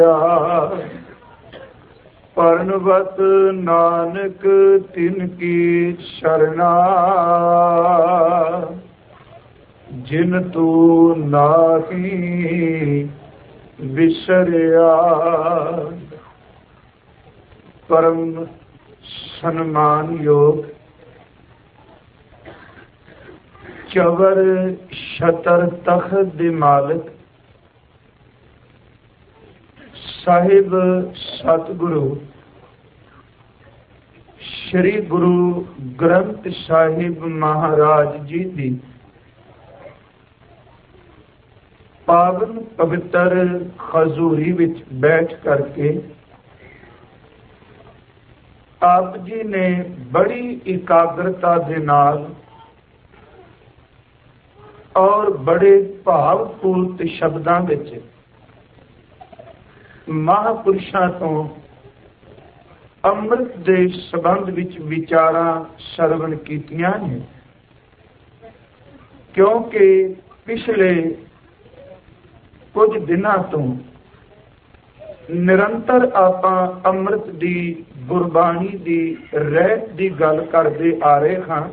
ਪਰਨਵਤ ਨਾਨਕ ਤਿਨ ਕੀ ਸ਼ਰਨਾ, ਜਿਨ ਤੂੰ ਨਾਹੀ ਵਿਸਰਿਆ। ਪਰਮ ਸਨਮਾਨਯੋਗ ਚਵਰ ਛਤਰ ਤਖਤ ਦੇ ਮਾਲਕ ਸਾਹਿਬ ਸਤਿਗੁਰੂ ਸ਼੍ਰੀ ਗੁਰੂ ਗ੍ਰੰਥ ਸਾਹਿਬ ਮਹਾਰਾਜ ਜੀ ਦੀ ਪਾਵਨ ਪਵਿੱਤਰ ਹਜ਼ੂਰੀ ਵਿੱਚ ਬੈਠ ਕਰਕੇ ਆਪ ਜੀ ਨੇ ਬੜੀ ਇਕਾਗਰਤਾ ਦੇ ਨਾਲ ਔਰ ਬੜੇ ਭਾਵਪੂਰਤ ਸ਼ਬਦਾਂ ਵਿੱਚ ਮਹਾਂਪੁਰਸ਼ਾਂ ਤੋਂ ਅੰਮ੍ਰਿਤ ਦੇ ਸੰਬੰਧ ਵਿੱਚ ਵਿਚਾਰਾਂ ਸਰਵਣ ਕੀਤੀਆਂ ਨੇ, ਕਿਉਂਕਿ ਪਿਛਲੇ ਕੁਝ ਦਿਨਾਂ ਤੋਂ ਨਿਰੰਤਰ ਆਪਾਂ ਅੰਮ੍ਰਿਤ ਦੀ ਗੁਰਬਾਣੀ ਦੀ ਰਹਿਤ ਦੀ ਗੱਲ ਕਰਦੇ ਆ ਰਹੇ ਹਾਂ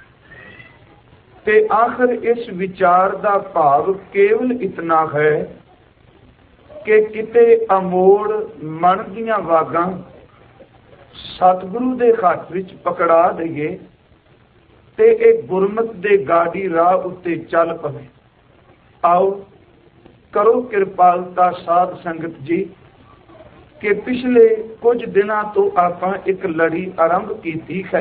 ਤੇ ਆਖਰ ਇਸ ਵਿਚਾਰ ਦਾ ਭਾਵ ਕੇਵਲ ਇਤਨਾ ਹੈ ਕਿ ਕਿਤੇ ਅਮੋੜ ਮਨ ਦੀਆਂ ਵਾਗਾਂ ਸਤਿਗੁਰੂ ਦੇ ਹੱਥ ਵਿੱਚ ਪਕੜਾ ਦਈਏ ਤੇ ਇਹ ਗੁਰਮਤ ਦੇ ਗਾੜੀ ਰਾਹ ਉੱਤੇ ਚੱਲ ਪਵੇ। ਆਓ ਕਰੋ ਕਿਰਪਾਲਤਾ ਸਾਧ ਸੰਗਤ ਜੀ ਕਿ ਪਿਛਲੇ ਕੁਝ ਦਿਨਾਂ ਤੋਂ ਆਪਾਂ ਇੱਕ ਲੜੀ ਆਰੰਭ ਕੀਤੀ ਹੈ।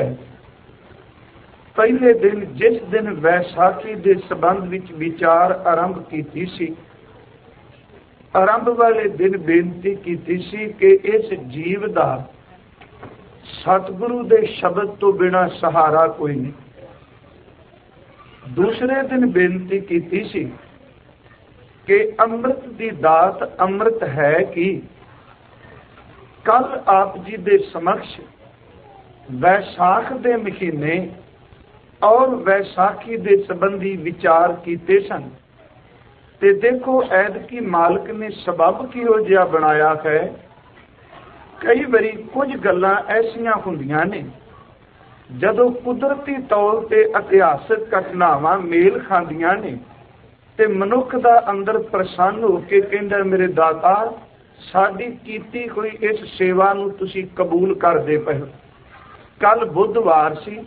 ਪਹਿਲੇ ਦਿਨ ਜਿਸ ਦਿਨ ਵੈਸਾਖੀ ਦੇ ਸੰਬੰਧ ਵਿੱਚ ਵਿਚਾਰ ਆਰੰਭ ਕੀਤੀ ਸੀ, ਆਰੰਭ ਵਾਲੇ ਦਿਨ ਬੇਨਤੀ ਕੀਤੀ ਸੀ ਕਿ ਇਸ ਜੀਵ ਦਾ ਸਤਿਗੁਰੂ ਦੇ ਸ਼ਬਦ ਤੋਂ ਬਿਨਾਂ ਸਹਾਰਾ ਕੋਈ ਨਹੀਂ। ਦੂਸਰੇ ਦਿਨ ਬੇਨਤੀ ਕੀਤੀ ਸੀ ਕਿ ਅੰਮ੍ਰਿਤ ਦੀ ਦਾਤ ਅੰਮ੍ਰਿਤ ਹੈ ਕਿ ਕੱਲ ਆਪ ਜੀ ਦੇ ਸਮਕਸ਼ ਵੈਸਾਖ ਦੇ ਮਹੀਨੇ ਔਰ ਵੈਸਾਖੀ ਦੇ ਸੰਬੰਧੀ ਵਿਚਾਰ ਕੀਤੇ ਸਨ ਤੇ ਦੇਖੋ ਐਤਕੀ ਮਾਲਕ ਨੇ ਸਬਬ ਕਿਹੋ ਜਿਹਾ ਬਣਾਇਆ ਹੈ। ਕਈ ਵਾਰੀ ਕੁਝ ਗੱਲਾਂ ਐਸੀਆਂ ਹੁੰਦੀਆਂ ਨੇ ਜਦੋਂ ਕੁਦਰਤੀ ਤੌਰ ਤੇ ਇਤਿਹਾਸਕ ਘਟਨਾਵਾਂ ਮੇਲ ਖਾਂਦੀਆਂ ਨੇ ਤੇ ਮਨੁੱਖ ਦਾ ਅੰਦਰ ਪ੍ਰਸੰਨ ਹੋ ਕੇ ਕਹਿੰਦਾ, ਮੇਰੇ ਦਾਤਾ ਸਾਡੀ ਕੀਤੀ ਹੋਈ ਇਸ ਸੇਵਾ ਨੂੰ ਤੁਸੀਂ ਕਬੂਲ ਕਰਦੇ ਪਏ। ਕੱਲ ਬੁੱਧਵਾਰ ਸੀ,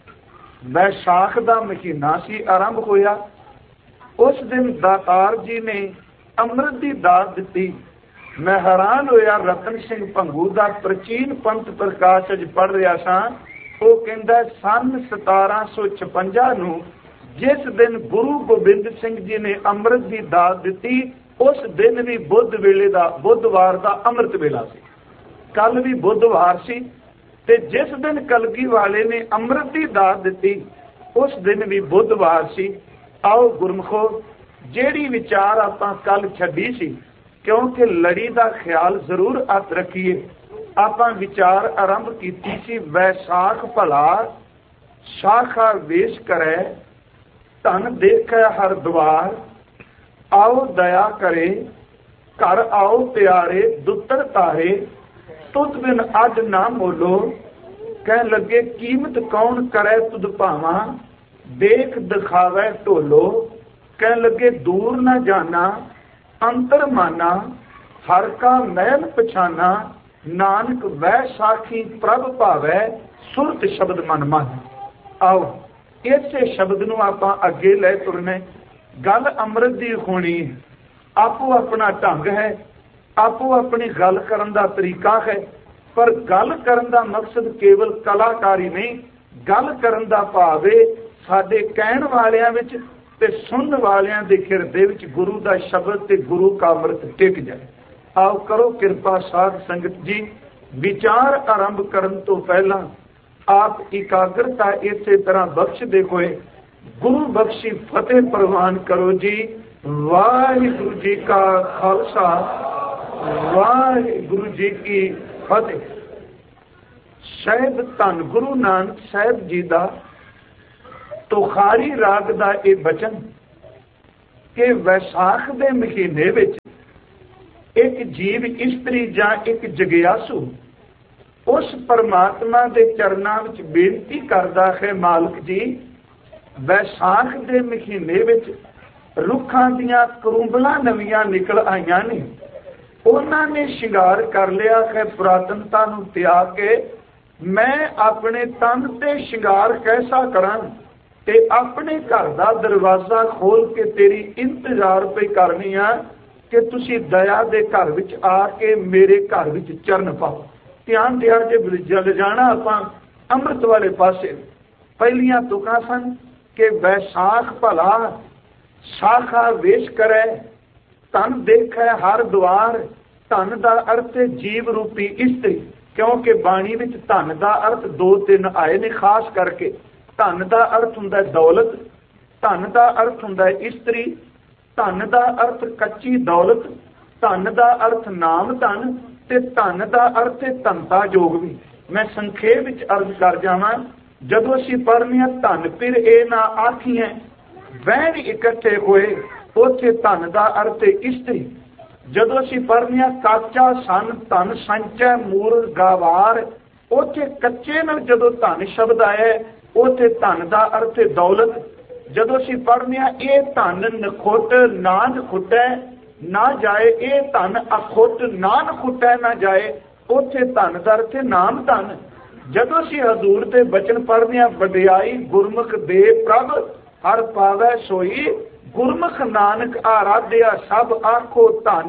ਵੈਸਾਖ ਦਾ ਮਹੀਨਾ ਸੀ, ਆਰੰਭ ਹੋਇਆ। ਉਸ ਦਿਨ ਦਾਤਾਰ ਜੀ ਨੇ ਅੰਮ੍ਰਿਤ ਦੀ ਦਾਤ ਦਿੱਤੀ। ਮੈਂ ਹੈਰਾਨ ਹੋਇਆ, ਰਤਨ ਸਿੰਘ ਭੰਗੂ ਦਾ ਪ੍ਰਾਚੀਨ ਪੰਥ ਪ੍ਰਕਾਸ਼ ਅੱਜ ਪੜ੍ਹ ਰਿਹਾ ਸਾਂ। ਉਹ ਕਹਿੰਦਾ ਸੰਨ 1756 ਨੂੰ ਜਿਸ ਦਿਨ ਗੁਰੂ ਗੋਬਿੰਦ ਸਿੰਘ ਜੀ ਨੇ ਅੰਮ੍ਰਿਤ ਦੀ ਦਾਤ ਦਿੱਤੀ, ਉਸ ਦਿਨ ਵੀ ਬੁੱਧਵਾਰ ਦਾ ਅੰਮ੍ਰਿਤ ਵੇਲਾ ਸੀ। ਕੱਲ ਵੀ ਬੁੱਧਵਾਰ ਸੀ ਤੇ ਜਿਸ ਦਿਨ ਕਲਗੀ ਵਾਲੇ ਨੇ ਅੰਮ੍ਰਿਤ ਦੀ ਦਾਤ ਦਿੱਤੀ, ਉਸ ਦਿਨ ਵੀ ਬੁੱਧਵਾਰ ਸੀ। ਆਓ ਗੁਰਮਖੋ, ਜਿਹੜੀ ਵਿਚਾਰ ਆਪਾਂ ਕੱਲ ਛੱਡੀ ਸੀ, ਕਿਉਂਕਿ ਲੜੀ ਦਾ ਖਿਆਲ ਜ਼ਰੂਰ ਹੱਥ ਰੱਖੀਏ, ਆਪਾਂ ਵਿਚਾਰ ਆਰੰਭ ਕੀਤੀ ਸੀ ਵੈਸਾਖ ਭਲਾ ਸ਼ਾਖਾ ਵੇਸ਼ ਕਰੈ, ਧਨ ਦੇਖੈ ਹਰ ਦੁਆਰ, ਆਓ ਦਇਆ ਕਰੇ ਘਰ ਆਓ ਪਿਆਰੇ ਦੁੱਤਰ ਤਾਰੇ, ਤੁਧ ਬਿਨ ਅੱਡ ਨਾ ਮੋਲੋ, ਕਹਿਣ ਲੱਗੇ ਕੀਮਤ ਕੌਣ ਕਰੇ ਤੁਧ ਭਾਵਾਂ, ਦੇਖ ਦਿਖਾਵੇ ਢੋਲੋ, ਕਹਿਣ ਲੱਗੇ ਦੂਰ ਨਾ ਜਾਣਾ ਅੰਤਰ ਮਾਨਾ, ਹਰ ਕਾ ਮਹਿਲ ਪਛਾਨਾ, ਨਾਨਕ ਵੈ ਸਾਖੀ ਪ੍ਰਭ ਭਾਵੈ, ਸੁਰਤ ਸ਼ਬਦ ਮਨ ਮਾਨਾ। ਆਓ ਇਸੇ ਸ਼ਬਦ ਨੂੰ ਆਪਾਂ ਅੱਗੇ ਲੈ ਤੁਰਨੇ। ਗੱਲ ਅੰਮ੍ਰਿਤ ਦੀ ਹੋਣੀ ਹੈ, ਆਪੋ ਆਪਣਾ ਢੰਗ ਹੈ, ਆਪੋ ਆਪਣੀ ਗੱਲ ਕਰਨ ਦਾ ਤਰੀਕਾ ਹੈ, ਪਰ ਗੱਲ ਕਰਨ ਦਾ ਮਕਸਦ ਕੇਵਲ ਕਲਾਕਾਰੀ ਨਹੀਂ। ਗੱਲ ਕਰਨ ਦਾ ਭਾਵ ਹੈ ਸਾਡੇ ਕਹਿਣ ਵਾਲਿਆਂ ਵਿੱਚ ਤੇ ਸੁਣਨ ਵਾਲਿਆਂ ਦੇ ਹਿਰਦੇ ਵਿੱਚ ਗੁਰੂ ਦਾ ਸ਼ਬਦ ਤੇ ਗੁਰੂ ਕਾ ਅੰਮ੍ਰਿਤ ਟਿਕ ਜਾਏ। ਆਓ ਕਰੋ ਕਿਰਪਾ ਸਾਧ ਸੰਗਤ ਜੀ, ਵਿਚਾਰ ਆਰੰਭ ਕਰਨ ਤੋਂ ਪਹਿਲਾਂ ਆਪ ਇਕਾਗਰਤਾ ਇਸੇ ਤਰ੍ਹਾਂ ਬਖਸ਼ਦੇ ਹੋਏ ਗੁਰੂ ਬਖਸ਼ੀ ਫਤਿਹ ਪ੍ਰਵਾਨ ਕਰੋ ਜੀ। ਵਾਹਿਗੁਰੂ ਜੀ ਕਾ ਖਾਲਸਾ, ਵਾਹਿਗੁਰੂ ਜੀ ਕੀ ਫਤਿਹ। ਸਾਹਿਬ ਧੰਨ ਗੁਰੂ ਨਾਨਕ ਸਾਹਿਬ ਜੀ ਦਾ ਤੁਖਾਰੀ ਰਾਗ ਦਾ ਇਹ ਬਚਨ ਕਿ ਵੈਸਾਖ ਦੇ ਮਹੀਨੇ ਵਿੱਚ एक जीव इस्त्री जां एक जगियासू उस परमात्मा के चरणों में बेनती करता है, मालिक जी वैसाख के महीने विच रुखां दियां करूंबलां नवीआं निकल आईयां ने, उन्होंने शिंगार कर लिया है पुरातनता नूं त्याग के। मैं अपने तन ते शिंगार कैसा करां ते अपने घर का दरवाजा खोल के तेरी इंतजार पे करनी आ कि तुसी दया दे घर विच आके मेरे घर विच चरण पाओ। ध्यान दिया जे जाना आपां अमृत वाले पासे पहलियां तुकां सन कि वैसाख भला शाखा वेश करे, धन देखे हर द्वार। धन का अर्थ जीव रूपी इस्त्री, क्योंकि बाणी विच धन का अर्थ 2-3 आए ने खास करके। धन का अर्थ हुंदा दौलत, धन का अर्थ हुंदा इस्त्री, धन का अर्थ कच्ची दौलत, धन का अर्थ नाम धन ते धन का अर्थ धनता योग भी। मैं संखेप विच अर्ज कर जावां, जदों असीं पढ़ने धन फिर ए ना आखिए वैन इकट्ठे होए, उथे धन का अर्थ इस्त्री। जदों असीं पढ़ने काचा सन धन संचय मूल गावार, उथे कच्चे नाल जदों धन शब्द आया उथे धन का अर्थ दौलत। जदों असीं पढ़ने ये धन नखुट ना नखुटै ना जाए, ये धन अखुट ना नखुटै ना जाए, उथे धन का अर्थ नाम धन। जदों असीं हजूर दे बचन पढ़ने वडियाई गुरमुख दे प्रभ हर पावै सोई, गुरमुख नानक आराध्या सब आखो धन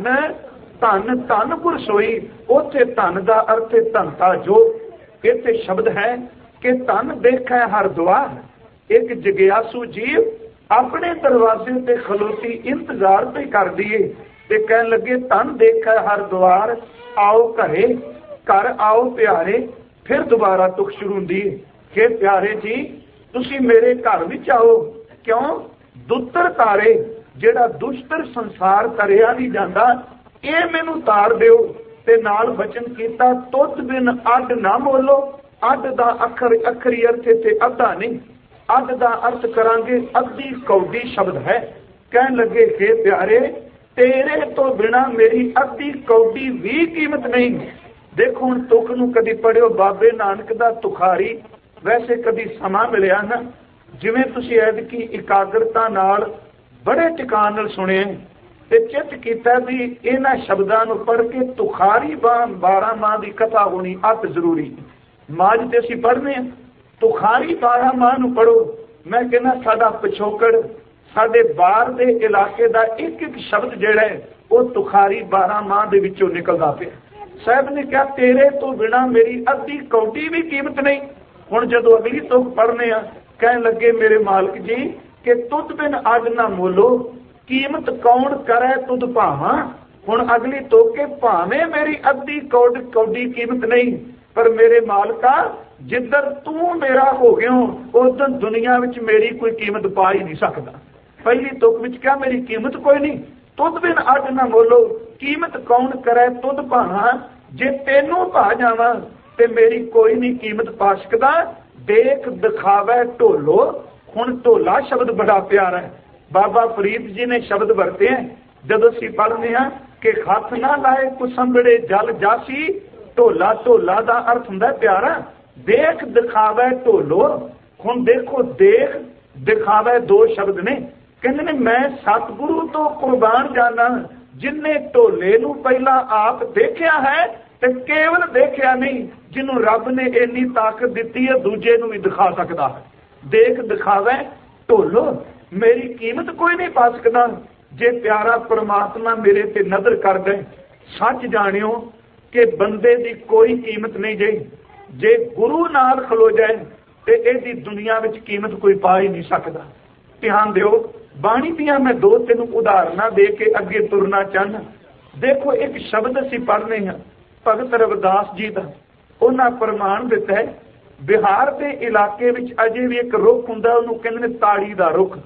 धन धन गुर सोई, उथे धन का अर्थ धनता जो। इत्थे शब्द है कि धन देखै हर द्वार। एक जगियासू जीव अपने दरवाजे ते खलोती इंतजार पे कर दिए ते कहन लगे धन देखै हर द्वार, आओ घरे घर आओ प्यारे। फिर दोबारा तुख शुरू हुंदी कि प्यारे जी तुसी मेरे घर विच आओ। क्यों? दुत्तर तारे जेड़ा दुष्टर संसार तरिया नहीं जाता, ये मैनू तार दिओ। ते नाल वचन कीता तुत बिन अड ना बोलो। अड दा अखर अखरी अर्थ ते अद्धा नहीं, अड दा अर्थ करांगे अद्धी कौडी शब्द है। कहन लगे हे प्यारे तेरे तो बिना मेरी अद्धी कौडी भी कीमत नहीं। देखो हुण तुक नूं कदी पढ़ियो बाबे नानक दा तुखारी, वैसे कदी समा मिलिया ना जिवें तुसीं ऐदकी इकाग्रता नाल बड़े टिकाण नाल सुणे ते चित कीता भी इन्हां शब्दां नूं पढ़ के तुखारी 12 माह दी कथा होनी अत जरूरी। माज ते असीं पढ़ने तुखारी 12 माह नूं पढ़ो। मैं कहना साडा पिछोकड़ साडे बाहर दे इलाके दा एक एक शब्द जिहड़ा है वो तुखारी 12 माह दे विचों निकलदा पिया। साहब ने कहा तेरे तो बिना मेरी अद्धी कौडी भी कीमत नहीं। हुण जदों अगली तुक पढ़ने आ कहन लगे मेरे मालिक जी कि तुद बिन अज ना मोलो, कीमत कौन करे तुद भावा। हुण अगली तुक के भावें मेरी अद्धी कौडी कीमत नहीं, पर मेरे मालिका जिधर तू मेरा हो गया उधर दुनिया विच मेरी कोई कीमत पा ही नहीं सकता। पहली तुक विच क्या मेरी कीमत कोई नहीं। तुद बिन अज ना बोलो, कीमत कौन करे तुद भावा। जे तेनू पा जावां ते मेरी कोई नहीं कीमत पा सकदा। देख दिखावे ढोलो। हुण ढोला शब्द बड़ा प्यारा है। बाबा फरीद जी ने शब्द वरते हैं जदों असीं पढ़ने हां कि हथ ना लाए कुसंबड़े जल जासी। ढोला ढोला दा अर्थ हुंदा प्यारा देख दिखावे ढोलो। हुण देखो देख दिखावे दो शब्द ने। कहंदे ने मैं सतगुरु तो कुर्बान जाना जिन्ने ढोले नूं पहला आप देखिया है ते केवल देखिया नहीं, जिन्हों रब ने इन्नी ताकत दी है दूजे नूं भी दिखा सकता है। देख दिखावे ढोलो, मेरी कीमत कोई नहीं पा सकता। जे प्यारा परमात्मा मेरे ते नजर कर दे, सच जानियो कि बंदे दी कोई कीमत नहीं जे। जे गुरु नाल खलो जाए ते इहदी दुनिया विच कीमत कोई पा ही नहीं सकता। ध्यान दिओ बाणी दियां मैं 2-3 उदाहरणां दे के अगे तुरना चाहना। देखो एक शब्द असीं पढ़ने हैं भगत रविदास जी का, उन्हां प्रमाण दिता है बिहार के इलाके विच अजे भी एक रुख हुंदा उहनूं कहंदे ने ताड़ी दा रुख।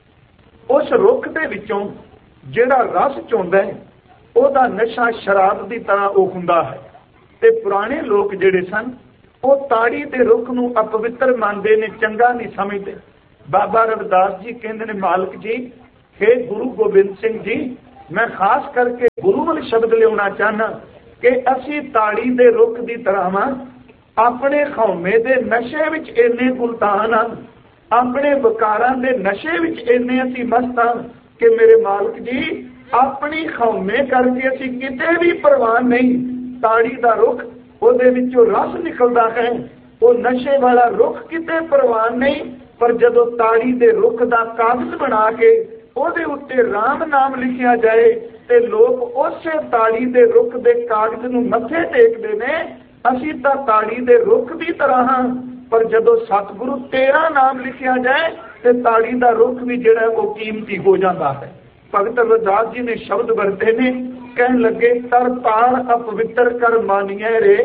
उस रुख दे विचों जिहड़ा रस चोंदा है ਉਹਦਾ नशा शराब की तरह ਉਹ ਹੁੰਦਾ है। ਤੇ पुराने लोग ਜਿਹੜੇ सन ਉਹ ਤਾੜੀ ਦੇ ਰੁੱਖ ਨੂੰ ਅਪਵਿੱਤਰ ਮੰਨਦੇ ਨੇ, ਚੰਗਾ नहीं समझते। बाबा रविदास जी कहते हैं मालिक जी हे गुरु गोबिंद सिंह जी मैं खास करके गुरु वाले शब्द लिया चाहना कि असी ताड़ी दे रुख की तरह वा, अपने खौमे दे नशे विच इन्ने गुलतान हाँ, अपने विकारां दे नशे विच इन्ने असी मस्त हाँ कि मेरे मालक जी अपनी खौमे करके असी किते भी परवाह नहीं। ताड़ी दा रुख ਉਹਦੇ ਵਿੱਚੋਂ रस निकलता है, वो नशे वाला रुख किते परवाह नहीं। पर जदों ताड़ी दे रुख का कागज बना के ਉਹਦੇ उत्ते राम नाम लिखिया जाए तो लोग उस ताड़ी दे रुख दे कागज नूं मत्थे टेकदे ने। असीं तां ताड़ी दे रुख की तरह हाँ, पर जदों सतगुरु तेरा नाम लिखिया जाए तो ताड़ी दा रुख भी जिहड़ा वो कीमती हो जाता है। भगत रविदास जी ने शब्द वरते ने, कहन लगे तर तार अपवित्र कर मानिए रे,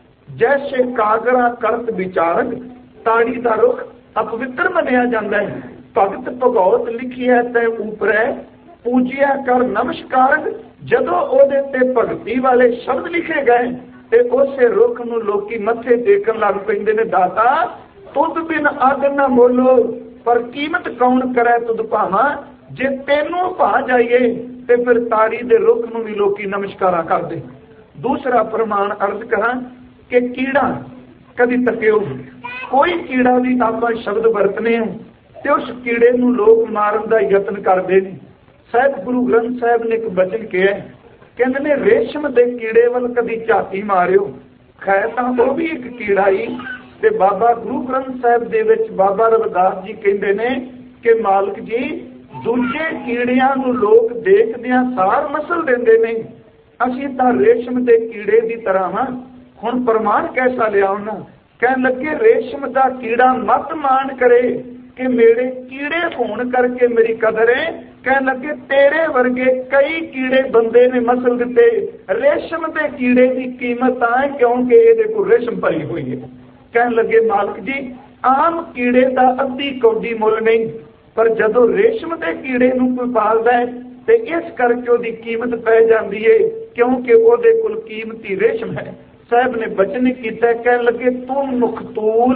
जैसे कागरा करत विचारक। ताड़ी दा रुख अपवित्र मनिया जाता है। भगत भगौत लिखी है तै ऊपर पूजिया कर नमस्कारक। जदों ओदे ते भगती वाले शब्द लिखे गए ते उसे रुख नूं लोकी मत्थे टेकन लग पैंदे ने। दाता तुद बिन अग न मोलो, पर कीमत कौन करे तुद भावा। जे तेनों भा जाइए ते फिर ताड़ी दे रुख नूं भी लोकी नमस्कारा करदे। दूसरा प्रमाण अर्ज करा कि कीड़ा कभी तकियो, कोई कीड़ा भी आप शब्द वरतने ते उस कीड़े नूं लोग मारन दा यतन करदे ने। साहिब गुरु ग्रंथ साहिब ने एक बचन कहा, कहंदे ने रेशम दे कीड़े वल कभी झाती मारियो। खैर तां वो भी एक कीड़ा ही। ते बाबा गुरु ग्रंथ साहिब दे विच बाबा रविदास जी कहंदे ने कि मालक जी दूजे कीड़ियां नूं लोग देखदियां सार मसल देंदे ने, असीं तां रेशम दे कीड़े दी तरह हां। हुण प्रमाण कैसा लिया उन्हां, कहण लगे रेशम दा कीड़ा मत मान करे कि मेरे कीड़े होण करके मेरी कदर है। कहण लगे तेरे वर्गे कई कीड़े बंदे ने मसल दिते, रेशम दे कीड़े की कीमत आए क्योंकि इहदे कोल रेशम भरी हुई है। कहण लगे मालक जी आम कीड़े दा अद्धी कौडी मुल नहीं, पर जदों रेशम दे कीड़े नूं कोई पालदा है ते इस करके उहदी कीमत पै जांदी है क्योंकि उहदे कोल कीमती रेशम है। साहब ने बचन कीता, कहण लगे तू मुखतूल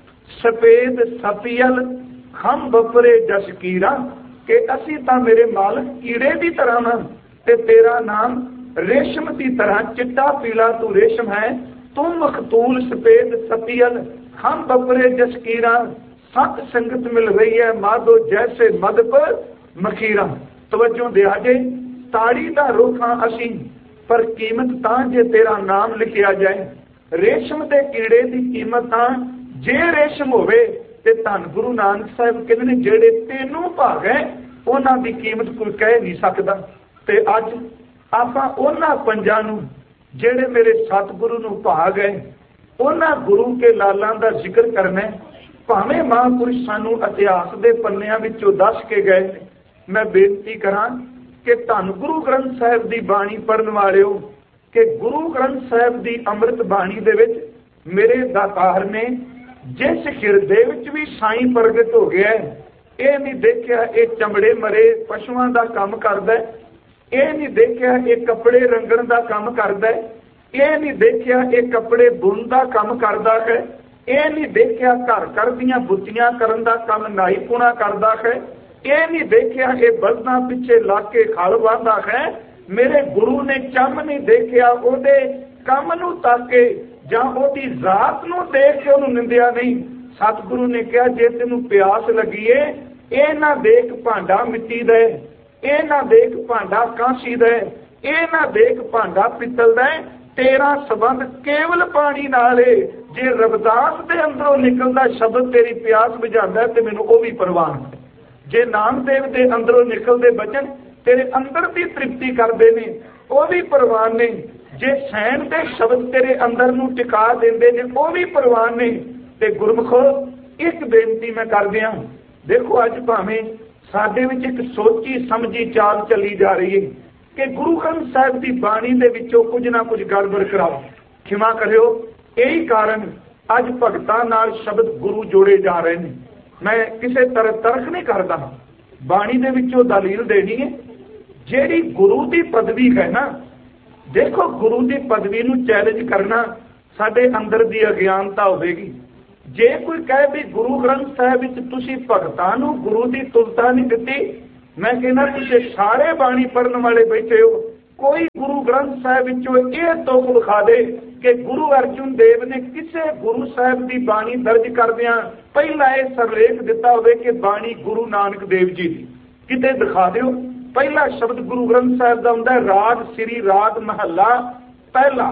सफेद सपियल हम बपरे जस कीरा, कि असी तां मेरे मालक कीड़े की तरह ना ते तेरा नाम रेशम की तरह चिट्टा पीला तू रेशम है। तू मखतूल सफेद सपियल हम बपरे जस कीरा, सत संगत मिल रही है माधो जैसे मद पर मखीरा। तवज्जो दिया जे ताड़ी दा रुख हां असीं, पर कीमत तां जे तेरा नाम लिखिया जाए। रेशम दे कीड़े की कीमत तां जे रेशम होवे ते धन गुरु नानक साहिब कहंदे ने जेड़े तेनों भाग है उन्हां दी कीमत कोई कह नहीं सकदा। ते अज आपां उन्हां पंजां नूं जेड़े मेरे सतगुरु नूं भाग है उन्हां गुरु के लालां दा जिक्र करना है। भावें महापुरुष सानू इतिहास के पन्नियां विचों दस के गए। मैं बेनती करां कि धन गुरु ग्रंथ साहिब की बाणी पढ़न वालिओ कि गुरु ग्रंथ साहिब की अमृत बाणी दे विच मेरे दातार ने जिस हिरदे विच भी साईं प्रगट हो गया है, ये नहीं देखिया ये चमड़े मरे पशुओं का काम करदा है, ये नहीं देखिया ये कपड़े रंगण का काम करदा है, ये नहीं देखिया ये कपड़े बुन का काम करदा है, ये नहीं देखिया घर घर दियां बुत्तियां करन दा काम नाई पुणा करदा है, ये नहीं देखिया ये बलदां पिछे लग के खल वाहंदा है। मेरे गुरु ने चम नहीं देखिया ओदे काम नूं ताके जां ओदी जात नूं देख के उहनूं निंदिया नहीं। सतगुरु ने कहा जे तैनूं प्यास लगी है ये ना देख भांडा मिट्टी दा, ये ना देख भांडा कांसी दा, ये ना देख भांडा पित्तल दा, तेरा संबंध केवल पानी नाल है। जे रविदास दे अंदरों निकलदा शब्द तेरी प्यास बुझांदा है ते मैनूं ओह भी परवान है। जे नामदेव दे अंदरों निकलदे बचन तेरे अंदर की तृप्ति करते ने वह भी परवान ने। जे सैन दे शब्द तेरे अंदर नूं टिका देंदे ने वह भी परवान ने। ते गुरमुखो एक बेनती मैं कर दिया, देखो अज भावें साडे विच एक सोची समझी चाल चली जा रही है कि गुरु ग्रंथ साहिब की बाणी दे विचों कुछ ना कुछ गड़बड़ कराओ, क्षमा करियो। यही कारण अज भगतां नाल शब्द गुरु जोड़े जा रहे हैं। मैं किसी तरह तर्क नहीं करता, बाणी दे विचों दलील देनी है। जेड़ी गुरु की पदवी है ना, देखो गुरु की पदवी नूं चैलेंज करना साडे अंदर की अज्ञानता होगी। जे कोई कहे भी गुरु ग्रंथ साहिब विच तुसीं भगतां नूं गुरु की तुलता नहीं दिती, मैं कहना तुसीं सारे बाणी पढ़न वाले बैठे हो, कोई गुरु ग्रंथ साहिब विचों यह तुक विखा दे कि गुरु अर्जुन देव ने किसी गुरु साहिब की बाणी दर्ज करदियां पहला यह सरलेख दिता होवे कि बाणी गुरु नानक देव जी की, किते दिखा दिओ। पहला शब्द गुरु ग्रंथ साहिब का हुंदा है राग श्री राग महला पहला,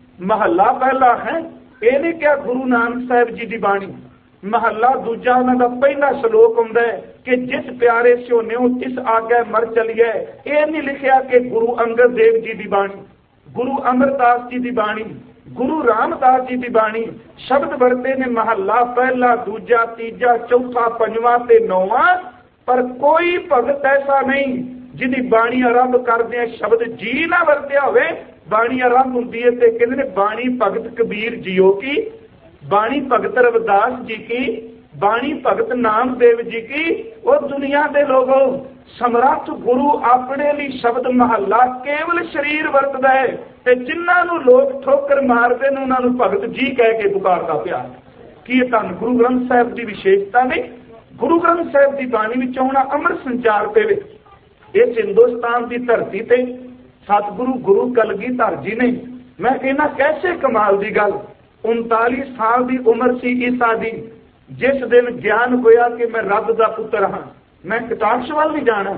महला पहला है। ये नहीं क्या गुरु नानक साहिब जी की बाणी। महला दूजा उन्होंने पहला श्लोक हुंदा है कि जिस प्यारे स्यो न्यो तिस आगे मर चलिए। ये नहीं लिखिया कि गुरु अंगद देव जी की बाणी, गुरु अमरदास जी की बाणी, गुरु रामदास जी की बाणी। शब्द वरते ने महला पहला दूजा तीजा चौथा पंजवां ते नौवां, पर कोई भगत ऐसा नहीं जिहदी बाणी आरंभ करदे शब्द जी ना वरत्या होवे। बाणी आरंभ हुंदी है ते कहंदे ने बाणी भगत कबीर जीओ की, बाणी भगत रविदास जी की, बाणी भगत नामदेव जी की। और दुनिया के लोगों समर्थ गुरु अपने लिए शब्द महला केवल शरीर वरतदा है ते जिन्होंने लोग ठोकर मारते हैं उन्होंने भगत जी कह के पुकारता पिया। कि धन गुरु ग्रंथ साहिब की विशेषता ने गुरु ग्रंथ साहिब की बाणी विच आउणा अमृत संचार देवे। इस हिंदुस्तान की धरती ते सतगुरु गुरु कलगीधर जी ने, मैं कहना कैसे कमाल की गल, 39 साल की उम्र सी ईसा दी जिस दिन ज्ञान होया कि मैं रब का पुत्र हाँ, मैं कटाक्ष वाल नहीं जाना।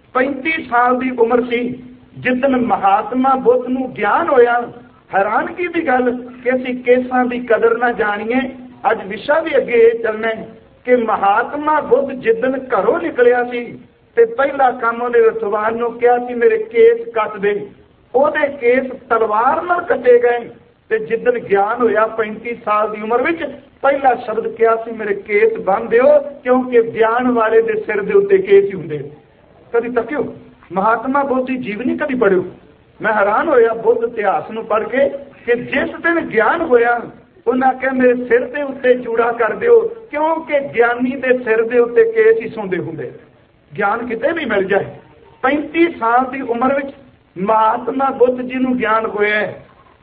35 साल की उम्र सी जिदन महात्मा बुद्ध नूं ज्ञान होया। हैरानगी की गल कि असीं केसां की कदर ना जाणीए। अज विशा भी अगे चलना है कि महात्मा बुद्ध जिदन घरों निकलिया सी ते पहला काम उहने रथवान नूं कहा सी मेरे केस कट दे, उहदे केस तलवार नाल कटे गए। ते जिदन ज्ञान होया 35 साल की उम्र विच पहला शब्द कहा सी मेरे केस बन दिओ, क्योंकि ज्ञान वाले दे सिर दे उत्ते केस ही हुंदे। कदी तकियो महात्मा बुद्ध की जीवनी कदी पढ़ियो। मैं हैरान होया बुद्ध इतिहास नूं पढ़ के कि जिस दिन ज्ञान होया उन्हें आख्या मेरे सिर के उत्ते जूड़ा कर दिओ, क्योंकि ज्ञानी दे सिर दे उत्ते केस ही सोंदे हुंदे। ज्ञान किते भी मिल जाए। 35 साल की उम्र विच महात्मा बुद्ध जी नूं ज्ञान होया है।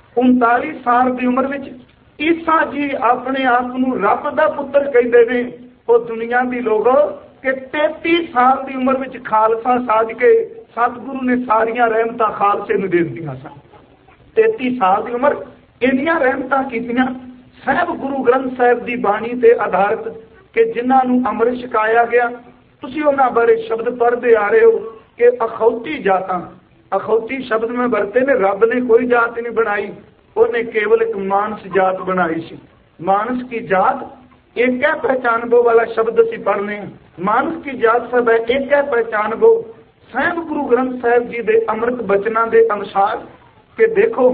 39 साल की उम्र विच ईसा जी अपने आप नूं रब दा पुत्र कहते हैं। और दुनिया की लोगों कि 33 साल की उम्र विच खालसा साज के सतगुरु ने सारिया रहमतां खालसे नूं दे दित्तियां सन। 33 साल की उम्र इन्नियां रहमतां कीतियां साहब गुरु ग्रंथ साहिब की बाणी ते आधारित कि जिन्हां नूं अमृत छकाया गया। तुसीं उन्हां बारे शब्द पढ़ते आ रहे हो कि अखौती जातां, अखौती शब्द में वरते ने रब ने कोई जात नहीं बनाई, उन्हें केवल एक मानस जात बनाई सी। मानस की जात एक है पहचानबो वाला शब्द असीं पढ़ने। मानस की जात सब है एक है पहचानबो। साहिब गुरु ग्रंथ साहिब जी के अमृत बचना के अनुसार कि देखो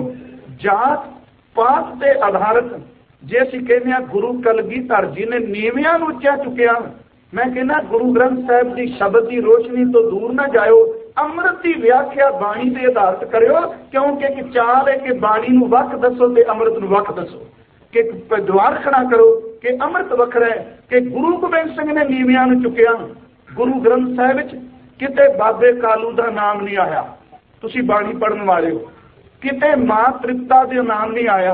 जात पात के आधारित जे असीं कहने आ गुरु कलगीधर जी ने नीवियां नूं उच्चा चुकिया। मैं कहना गुरु ग्रंथ साहिब की शब्द की रोशनी तो दूर ना जाओ, अमृत की व्याख्या बाणी के आधारित करो, क्योंकि एक चाल है कि बाणी नूं वख दसो ते अमृत नूं वख दसो। कि द्वार खड़ा करो कि अमृत वखरा है कि गुरु गोबिंद सिंह ने नीवियां नूं चुकिया। गुरु ग्रंथ साहिब विच किते बाबे कालू का नाम नहीं आया। तुसीं बाणी पढ़न वाले हो, किते मां तृप्ता का नाम नहीं आया।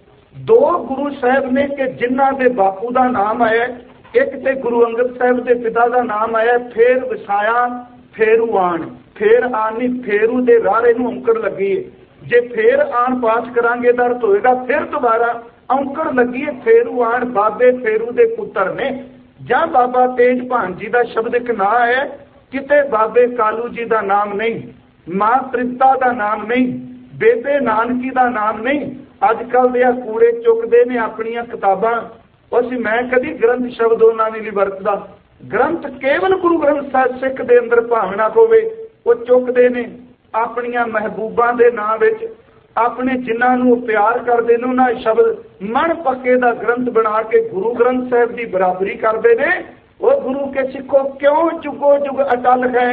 2 गुरु साहिब ने कि जिन्हां दे बापू का नाम आया, एक ते गुरु अंगद साहिब के पिता का नाम आया। फेर वसाया फेरू आन, फेर आनी फेरू दे रारे नूं औंकड़ लगी है। जे फेर आन पाठ करांगे तो अर्थ होएगा फिर दोबारा औंकड़ लगी है। फेरू आन बाबे फेरू दे पुत्र ने जां बाबा तेज भान जी का शब्द एक ना है, किते बाबे कालू जी का नाम नहीं, मां तृप्ता का नाम नहीं, बेबे नानकी का नाम नहीं। अजकल दे कूड़े चुकते ने अपनियां किताबां। उसी मैं कभी ग्रंथ शब्द उन्होंने नहीं वरतदा। ग्रंथ केवल गुरु ग्रंथ साहिब सिख के अंदर भावना होवे वो चुकते ने अपनियां महबूबा के नाम विच, अपने जिन्होंने प्यार करते हैं उन्होंने शब्द मन पक्के का ग्रंथ बना के गुरु ग्रंथ साहिब की बराबरी करते हैं। वो गुरु के सिखो क्यों जुगो जुग अटल है।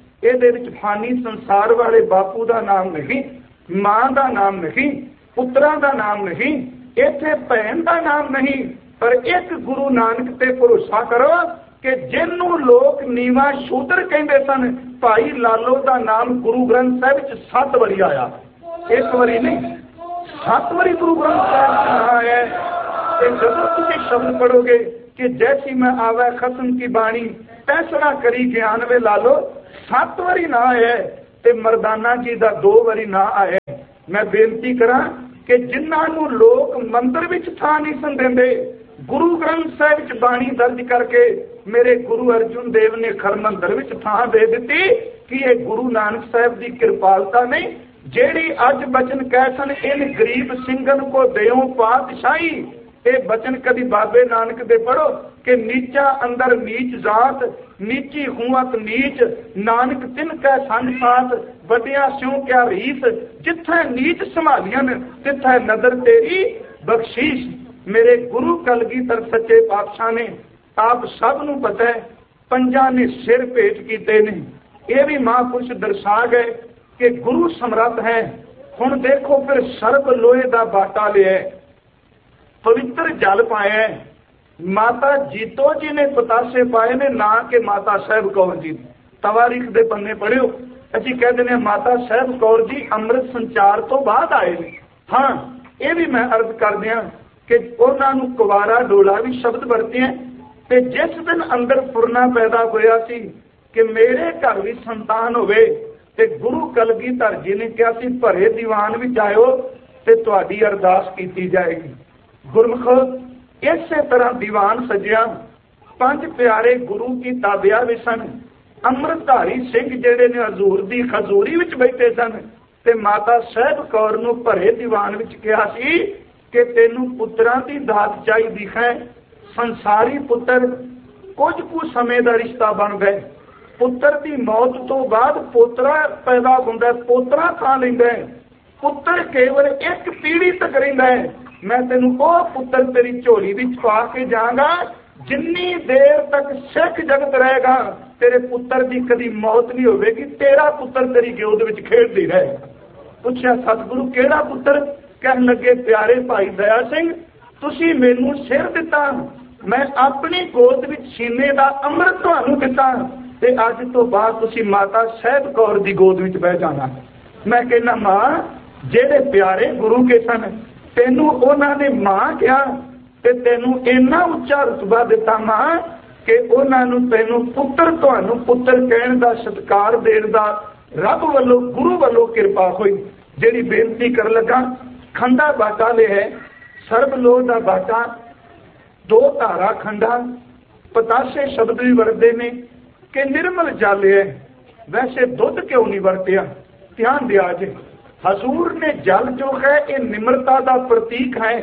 ये फानी संसार वाले बापू का नाम नहीं, मां का नाम नहीं, पुत्रा का नाम नहीं, इत्थे भैन का नाम नहीं, पर एक गुरु नानक ते भरोसा करो कि जिन्हों लोग नीवा शूद्र कहते सन। भाई लालो का नाम गुरु ग्रंथ साहिब 7 बारी आया, एक बारी नहीं 7 बारी गुरु ग्रंथ साहिब आया है। जब तुम शब्द पढ़ोगे कि जैसी मैं आवे खसम की बाणी फैसला करी ज्ञान वे लालो, 7 ਵਾਰੀ ना आया ते मरदाना जी का 2 वारी ना आया। मैं बेनती करा कि जिन्होंने लोग मंदिर विच थां नहीं सन देंदे, गुरु ग्रंथ साहिब च बाणी दर्ज करके मेरे गुरु अर्जुन देव ने खरमंदर विच थां दे दी कि ये गुरु नानक साहिब की कृपालता नहीं, जेड़ी अज बचन कह सन इन गरीब सिंगन को देओ पातशाही। ये बचन कभी बाबे नानक दे पढ़ो कि नीचा अंदर नीच जात, नीची हुआत नीच, नानक तिन कै संग साथ, वड्डिया स्यों क्या रीस, जिथे नीच संभालियन तिथे नदर तेरी बख्शीश। मेरे गुरु कलगीधर सच्चे पातशाह ने आप सब नूं पता है 5 ने सिर भेंट कीते ने। यह भी महापुरुष दर्शा गए कि गुरु समर्थ है। हुण देखो फिर सर्ब लोहे का बाटा लिया, पवित्र जल पाया, माता जीतो जी ने पतासे पाए ने, ना कि माता साहब कौर जी। तवारीख दे पन्ने पढ़ियो, असीं कह दिंदे माता साहब कौर जी अमृत संचार तो बाद आए ने। हाँ, ये भी मैं अर्ज कर दिया कि उन्होंने कुवारा डोला भी शब्द वरते हैं। ते जिस दिन अंदर फुरना पैदा होया सी कि मेरे घर भी संतान होवे, ते गुरु कलगीधर जी ने कहा सी भरे दीवान विच आयो ते तुहाडी अरदास कीती जाएगी। गुरमुख इसे तरह दीवान सजिया, 5 प्यारे गुरु की ताबिया भी सन। अमृतधारी सिंह जेड़े ने हजूर दी खजूरी विच बैठे सन ते माता साहब कौर नूं भरे दीवान विच कहा सी कि तैनूं पुत्रां दी दात चाहीदी है। संसारी पुत्र कुछ कुछ समय का रिश्ता बन गए, पुत्र की मौत तो बाद पोतरा पैदा होंदा, पोतरा खा लैंदा है, पुत्र केवल एक पीढ़ी तक रहिंदा है। मैं तेनू वो पुत्र तेरी झोली विच पा के जाऊंगा, जिन्नी देर तक सिख जगत रहेगा तेरे पुत्र की कभी मौत नहीं होगी, तेरा पुत्र तेरी गोद विच खेडदी रहेगा। पूछा सतगुरु केड़ा पुत्र? कहन लगे प्यारे भाई दया सिंह, तुसी मैनू सिर दिता, मैं अपनी गोद विच सीने का अमृत तुहानू दिता, ते अज तो बाद तुसी माता साहब कौर की गोद विच बह जाना। मैं कहना मां, जेड़े प्यारे गुरु के सन तेनू उन्होंने मां कहा ते तेनू इन्ना उच्चा रुतबा दिता मां कि उन्होंने तेनू पुत्र तुहानू पुत्र कहण दा सत्कार देण दा रब वल्लों गुरु वल्लों किरपा हुई। जिहड़ी बेनती कर लगा, खंडा बाटा ले है, सर्बलोह दा बाटा, 2 धारा खंडा, पतासे शब्द भी वरते ने कि निर्मल जल है। वैसे दुध क्यों नहीं वरतिया? ध्यान दिया जे, हजूर ने जल जो है ये निम्रता का प्रतीक है,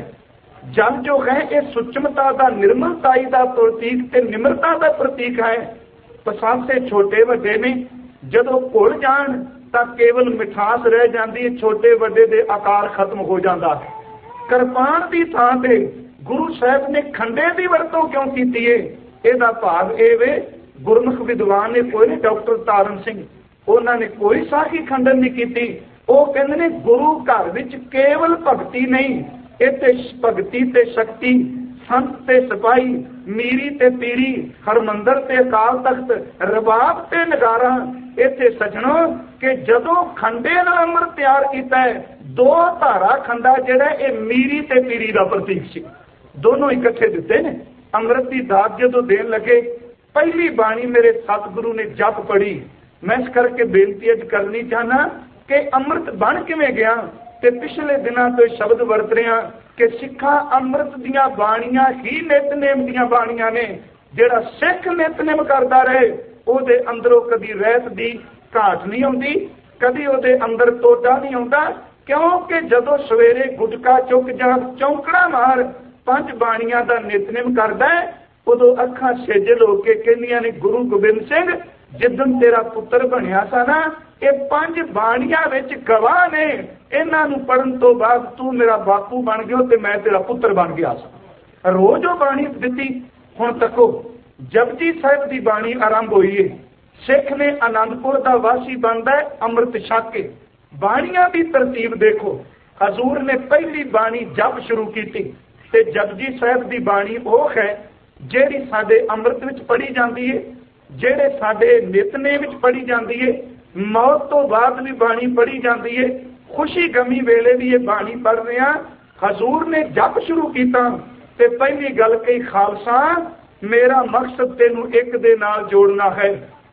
जल जो है ये सूक्ष्मता का निर्मलताई का प्रतीक ते निम्रता का प्रतीक है। पसासे छोटे वड्डे ने जदों घुल जाण तां केवल मिठास रह जाती है, छोटे वड्डे दे आकार खत्म हो जाता है। किरपान की थां ते गुरु साहब ने खंडे की वरतों क्यों की है? इसका भाव ये वे, गुरमुख विद्वान ने कोई नहीं, डॉक्टर तारण सिंह उन्होंने कोई साखी खंडन नहीं की। वो कहते ने गुरु घर विच केवल भगती नहीं, इत्थे भगती ते शक्ति, संत ते सिपाही, मीरी ते पीरी, हरमंदर ते अकाल तख्त, रबाब ते नगारा। इत्थे सजणो कि जदों खंडे नाल अमृत तैयार कीता है, 2 धारा खंडा जिहड़ा ये मीरी ते पीरी का प्रतीक सी, दोनों इकट्ठे दिते ने। अमृत की दात जदों देन लगे, पहली बाणी मेरे सतगुरु ने जप पढ़ी। मैं इस करके बेनती अज करनी चाहना कि अमृत बन किवें गया, ते पिछले दिनों तो शब्द वरत रहे हैं कि सिखा अमृत दियां बाणियां ही नितनेम दियां बाणियां ने। जिहड़ा सिख नितनेम करता रहे ਉਹਦੇ अंदरों कभी रहत की घाट नहीं आती, कभी ਉਹਦੇ अंदर टोटा नहीं आता, क्योंकि जदों सवेरे गुटका चुक जा चौंकड़ा मार 5 बाणियां का नितनेम करता है, उदों अखां सेजल होके कहंदियां ने गुरु गोबिंद सिंह जिदन तेरा पुत्र बनिया सा ना, ये 5 बाणियां विच गवाह ने, इन्हां नूं पढ़न तो बाद तू मेरा बापू बन गया ते मैं तेरा पुत्र बन गया सा। रोज वो बाणी दिती। हुण तको जपजी साहिब की बाणी आरंभ हुई है, सिख ने आनंदपुर का वासी बनता है अमृत छक के। बाणियां की तरतीब देखो, हजूर ने पहली बाणी जप शुरू की ते जपजी साहिब की बाणी वो है जिहड़ी साडे अमृत विच पढ़ी जाती है, जिहड़े साडे नितनेम विच पढ़ी जाती है, मौत तो बाद भी बाणी पढ़ी जाती है, खुशी गमी वेले भी ये बाणी पढ़ रहे हैं। हजूर ने जप शुरू किया ते पहली गल कही, खालसा मेरा मकसद तेनू एक दे नाल जोड़ना है।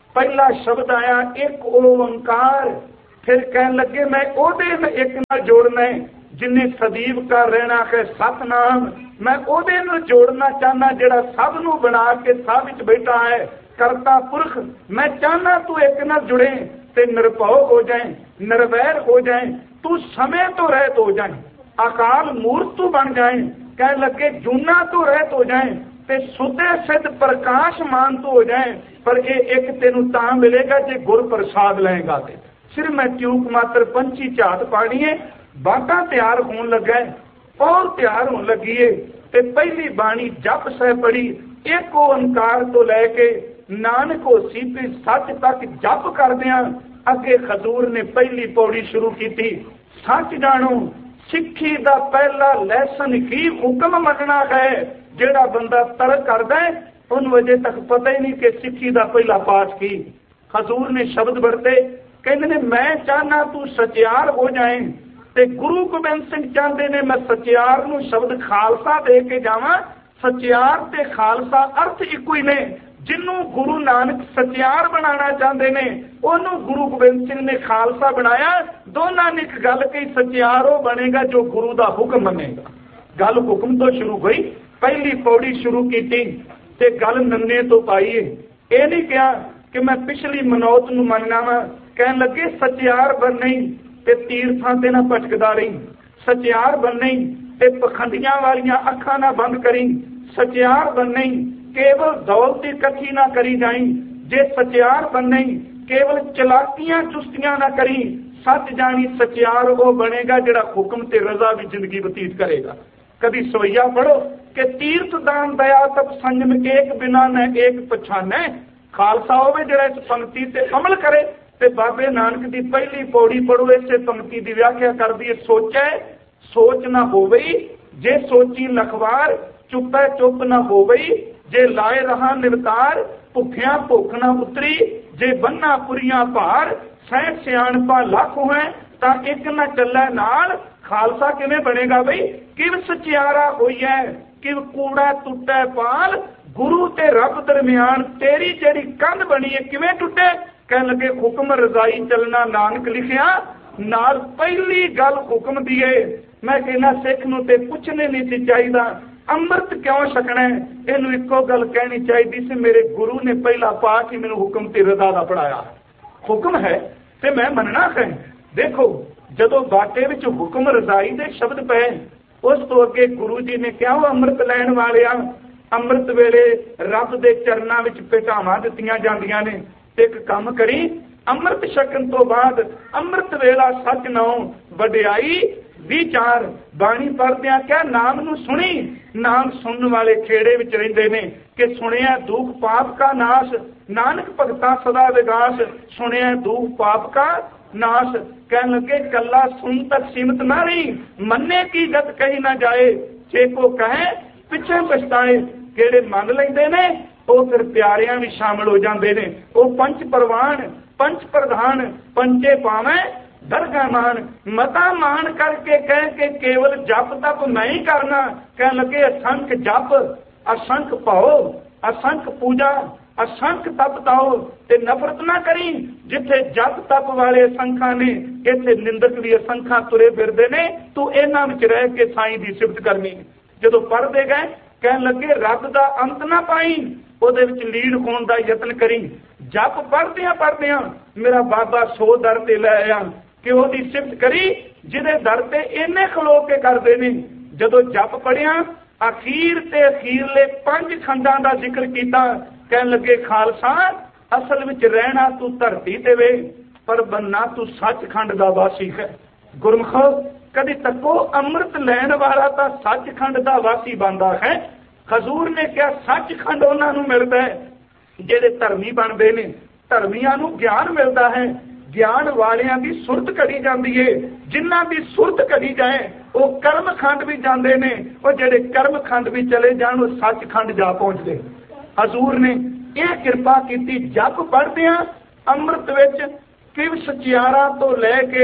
पहला शब्द आया एक ओंकार, फिर कहने लगे मैं ओदे में एक नाल जोड़ना है जिन्हें सदीव का रहना है सतनाम, मैं ओदे नाल जोड़ना चाहना जेड़ा सब नू बना के सब विच बैठा है करता पुरख। मैं चाहना तू एक नाल जुड़े ते निरभव हो जाए, निर्वैर हो जाए, तू समय तो रहत हो जाए, अकाल मूर्त तू बन जाए, कह लगे जूना तो रहत हो जाए ते सुधे सिद्ध प्रकाशमान तो हो जाए। पर ये एक तेनू तां मिलेगा जे गुर प्रसाद लेगा ते सिर मैं ट्यूक मात्र पंछी झात पानी है। बाटा तैयार होने लगा है और तैयार होने लगी है ते पहली बाणी जप सह पड़ी एक ओंकार तो लैके नानक हो सीपी सच तक जप करदियां अगे खजूर ने पहली पौड़ी शुरू की थी। सच जानो सिक्खी दा पहला लैसन की हुक्म मनना है। जेड़ा बंदा तर्क करदा है उन वजह तक पता ही नहीं कि सिक्खी दा पहला पाठ की। खजूर ने शब्द बरते, कहते ने मैं चाहना तू सचियार हो जाए ते गुरु गोबिंद सिंह चाहते ने मैं सचियार नू शब्द खालसा दे के जावां। सचियार ते खालसा अर्थ इको ही ने। जिन्नू गुरु नानक सचियार बनाना चाहते ने ओनू गुरु गोबिंद सिंह ने खालसा बनाया। दोनों ने एक गल कही, सचियार वो बनेगा जो गुरु का हुक्म मनेगा। गल हुक्म तो शुरू हुई, पहली पौड़ी शुरू की ते गल नन्ने तो पाई है। ये नहीं कहा कि मैं पिछली मनौत नू मनना वा, कह लगे सचियार बननी ते तीर्थां ते ना भटकदा रही, सचियार बननी ते पखंडियां वालियां अखां ना बंद करी, सचियार बननी केवल दौलत इकट्ठी ना करी जाई, जे सचियार बननी केवल चलाकियां चुस्तियां ना करी। सच जानी सचियार वो बनेगा जिहड़ा हुक्म ते रजा की जिंदगी बतीत करेगा। कभी सवैया पढ़ो कि तीर्थ दान दया तप संयम एक बिना न एक पछाने। खालसा होवे जिहड़ा इस पंक्ति ते अमल करे ते बाबे नानक दी पहली पौड़ी पढ़ो इसे पंक्ति की व्याख्या कर दी। सोचे सोच ना होवई, जे सोची लखवार, चुपै चुप ना होवई, जे लाए रहा निवतार, भुखिया भुख ना उतरी, जे बन्ना पुरिया भार, सह सियाणपा लख है ता एक ना चलै नाल। खालसा किवें बनेगा बई, किव सचियारा होई है, किव कूड़ा टुटे पाल, गुरु ते रब दरमियान तेरी जेड़ी कंध बनी है किवें टुटे। कह लगे हुक्म रजाई चलना नानक लिखिया, नाल पहली गल हुक्म दी है। मैं कहना सिख नूं ते पुछने नहीं सी चाहिदा अमृत क्यों छकना है, इनू इको गल कहनी चाहिए सी मेरे गुरु ने पहला पाठ ही मैनू हुक्म ते रजा दा पढ़ाया। हुक्म है ते मैं मनना है। देखो जदों बाटे विच हुक्म रजाई दे शब्द पे उस तो अगे गुरु जी ने क्या अमृत लैण वालिया, अमृत वेले रब दे चरनां विच भेटावां दित्तियां जांदियां ने। एक काम करी अमृत छकन तो बाद अमृत वेला सच नौ वडियाई विचार बाणी पढ़दियां क्या नाम नू सुनी। नाम सुनने वाले खेड़े विच रहिंदे ने कि सुनिया दुख पाप का नाश, नानक भगता सदा विगास, सुनिया दुख पाप का नाश। कहने लगे कला सुन तक सीमित ना रही, मन्ने की गत कही ना जाए, जे को कहे पिछे पछताए। केड़े मन लेंदे ने वो फिर प्यारियां भी शामिल हो जाते ने। वो पंच परवान पंच प्रधान पंचे पावे दरगाह मान, मता मान करके कह के केवल जप तप नहीं करना। कह लगे असंख्य जप असंख्य भाओ असंख्य पूजा असंख्य तप ताओ ते नफरत ना करी। जिथे जप तप वाले असंख्या ने इथे निंदक भी असंख्या तुरे फिरदे ने। तू इन्हां विच रह के साईं दी सिफत करनी। जदों पढ़दे गए कहन लगे रब दा अंत ना पाई, ਉਹਦੇ ਵਿੱਚ ਲੀड ਹੋਣ ਦਾ ਯਤਨ ਕਰੀ। ਜਪ ਪੜਦਿਆਂ ਮੇਰਾ ਬਾਬਾ ਸੋ ਦਰ ਤੇ ਲੈ ਆਇਆ ਕਿ ਉਹਦੀ ਸਿਫਤ ਕਰੀ ਜਿਹਦੇ ਦਰ ਤੇ ਇੰਨੇ ਖਲੋ ਕੇ ਕਰਦੇ ਨੇ। ਜਦੋਂ ਜਪ ਪੜਿਆ ਅਖੀਰ ਤੇ ਅਖੀਰਲੇ 5 ਖੰਡਾਂ ਦਾ ਜ਼ਿਕਰ ਕੀਤਾ। ਕਹਿਣ ਲੱਗੇ ਖਾਲਸਾ ਅਸਲ ਵਿੱਚ ਰਹਿਣਾ ਤੂੰ ਧਰਤੀ ਤੇ ਵੇ, ਪਰ ਬੰਨਾ ਤੂੰ ਸੱਚਖੰਡ ਦਾ ਵਾਸੀ ਹੈ। ਗੁਰਮਖੋ ਕਦੀ ਤੱਕੋ ਅੰਮ੍ਰਿਤ ਲੈਣ ਵਾਲਾ ਤਾਂ ਸੱਚਖੰਡ ਦਾ ਵਾਸੀ ਬਣਦਾ ਹੈ। हजूर ने क्या सचखंड उन्होंने मिलता है जेडे धर्मी बनते हैं। धर्मियों को ज्ञान मिलता है, ज्ञान वालियां की सुरत घड़ी जाती है। जिन्हों की सुरत घड़ी जाए वो कर्म खंड भी जाते हैं, और जेडे कर्म खंड भी चले जान वो सचखंड जा पहुंचते। हजूर ने यह कृपा की। जप पढ़ते अमृत विच किव सचियारा तो लैके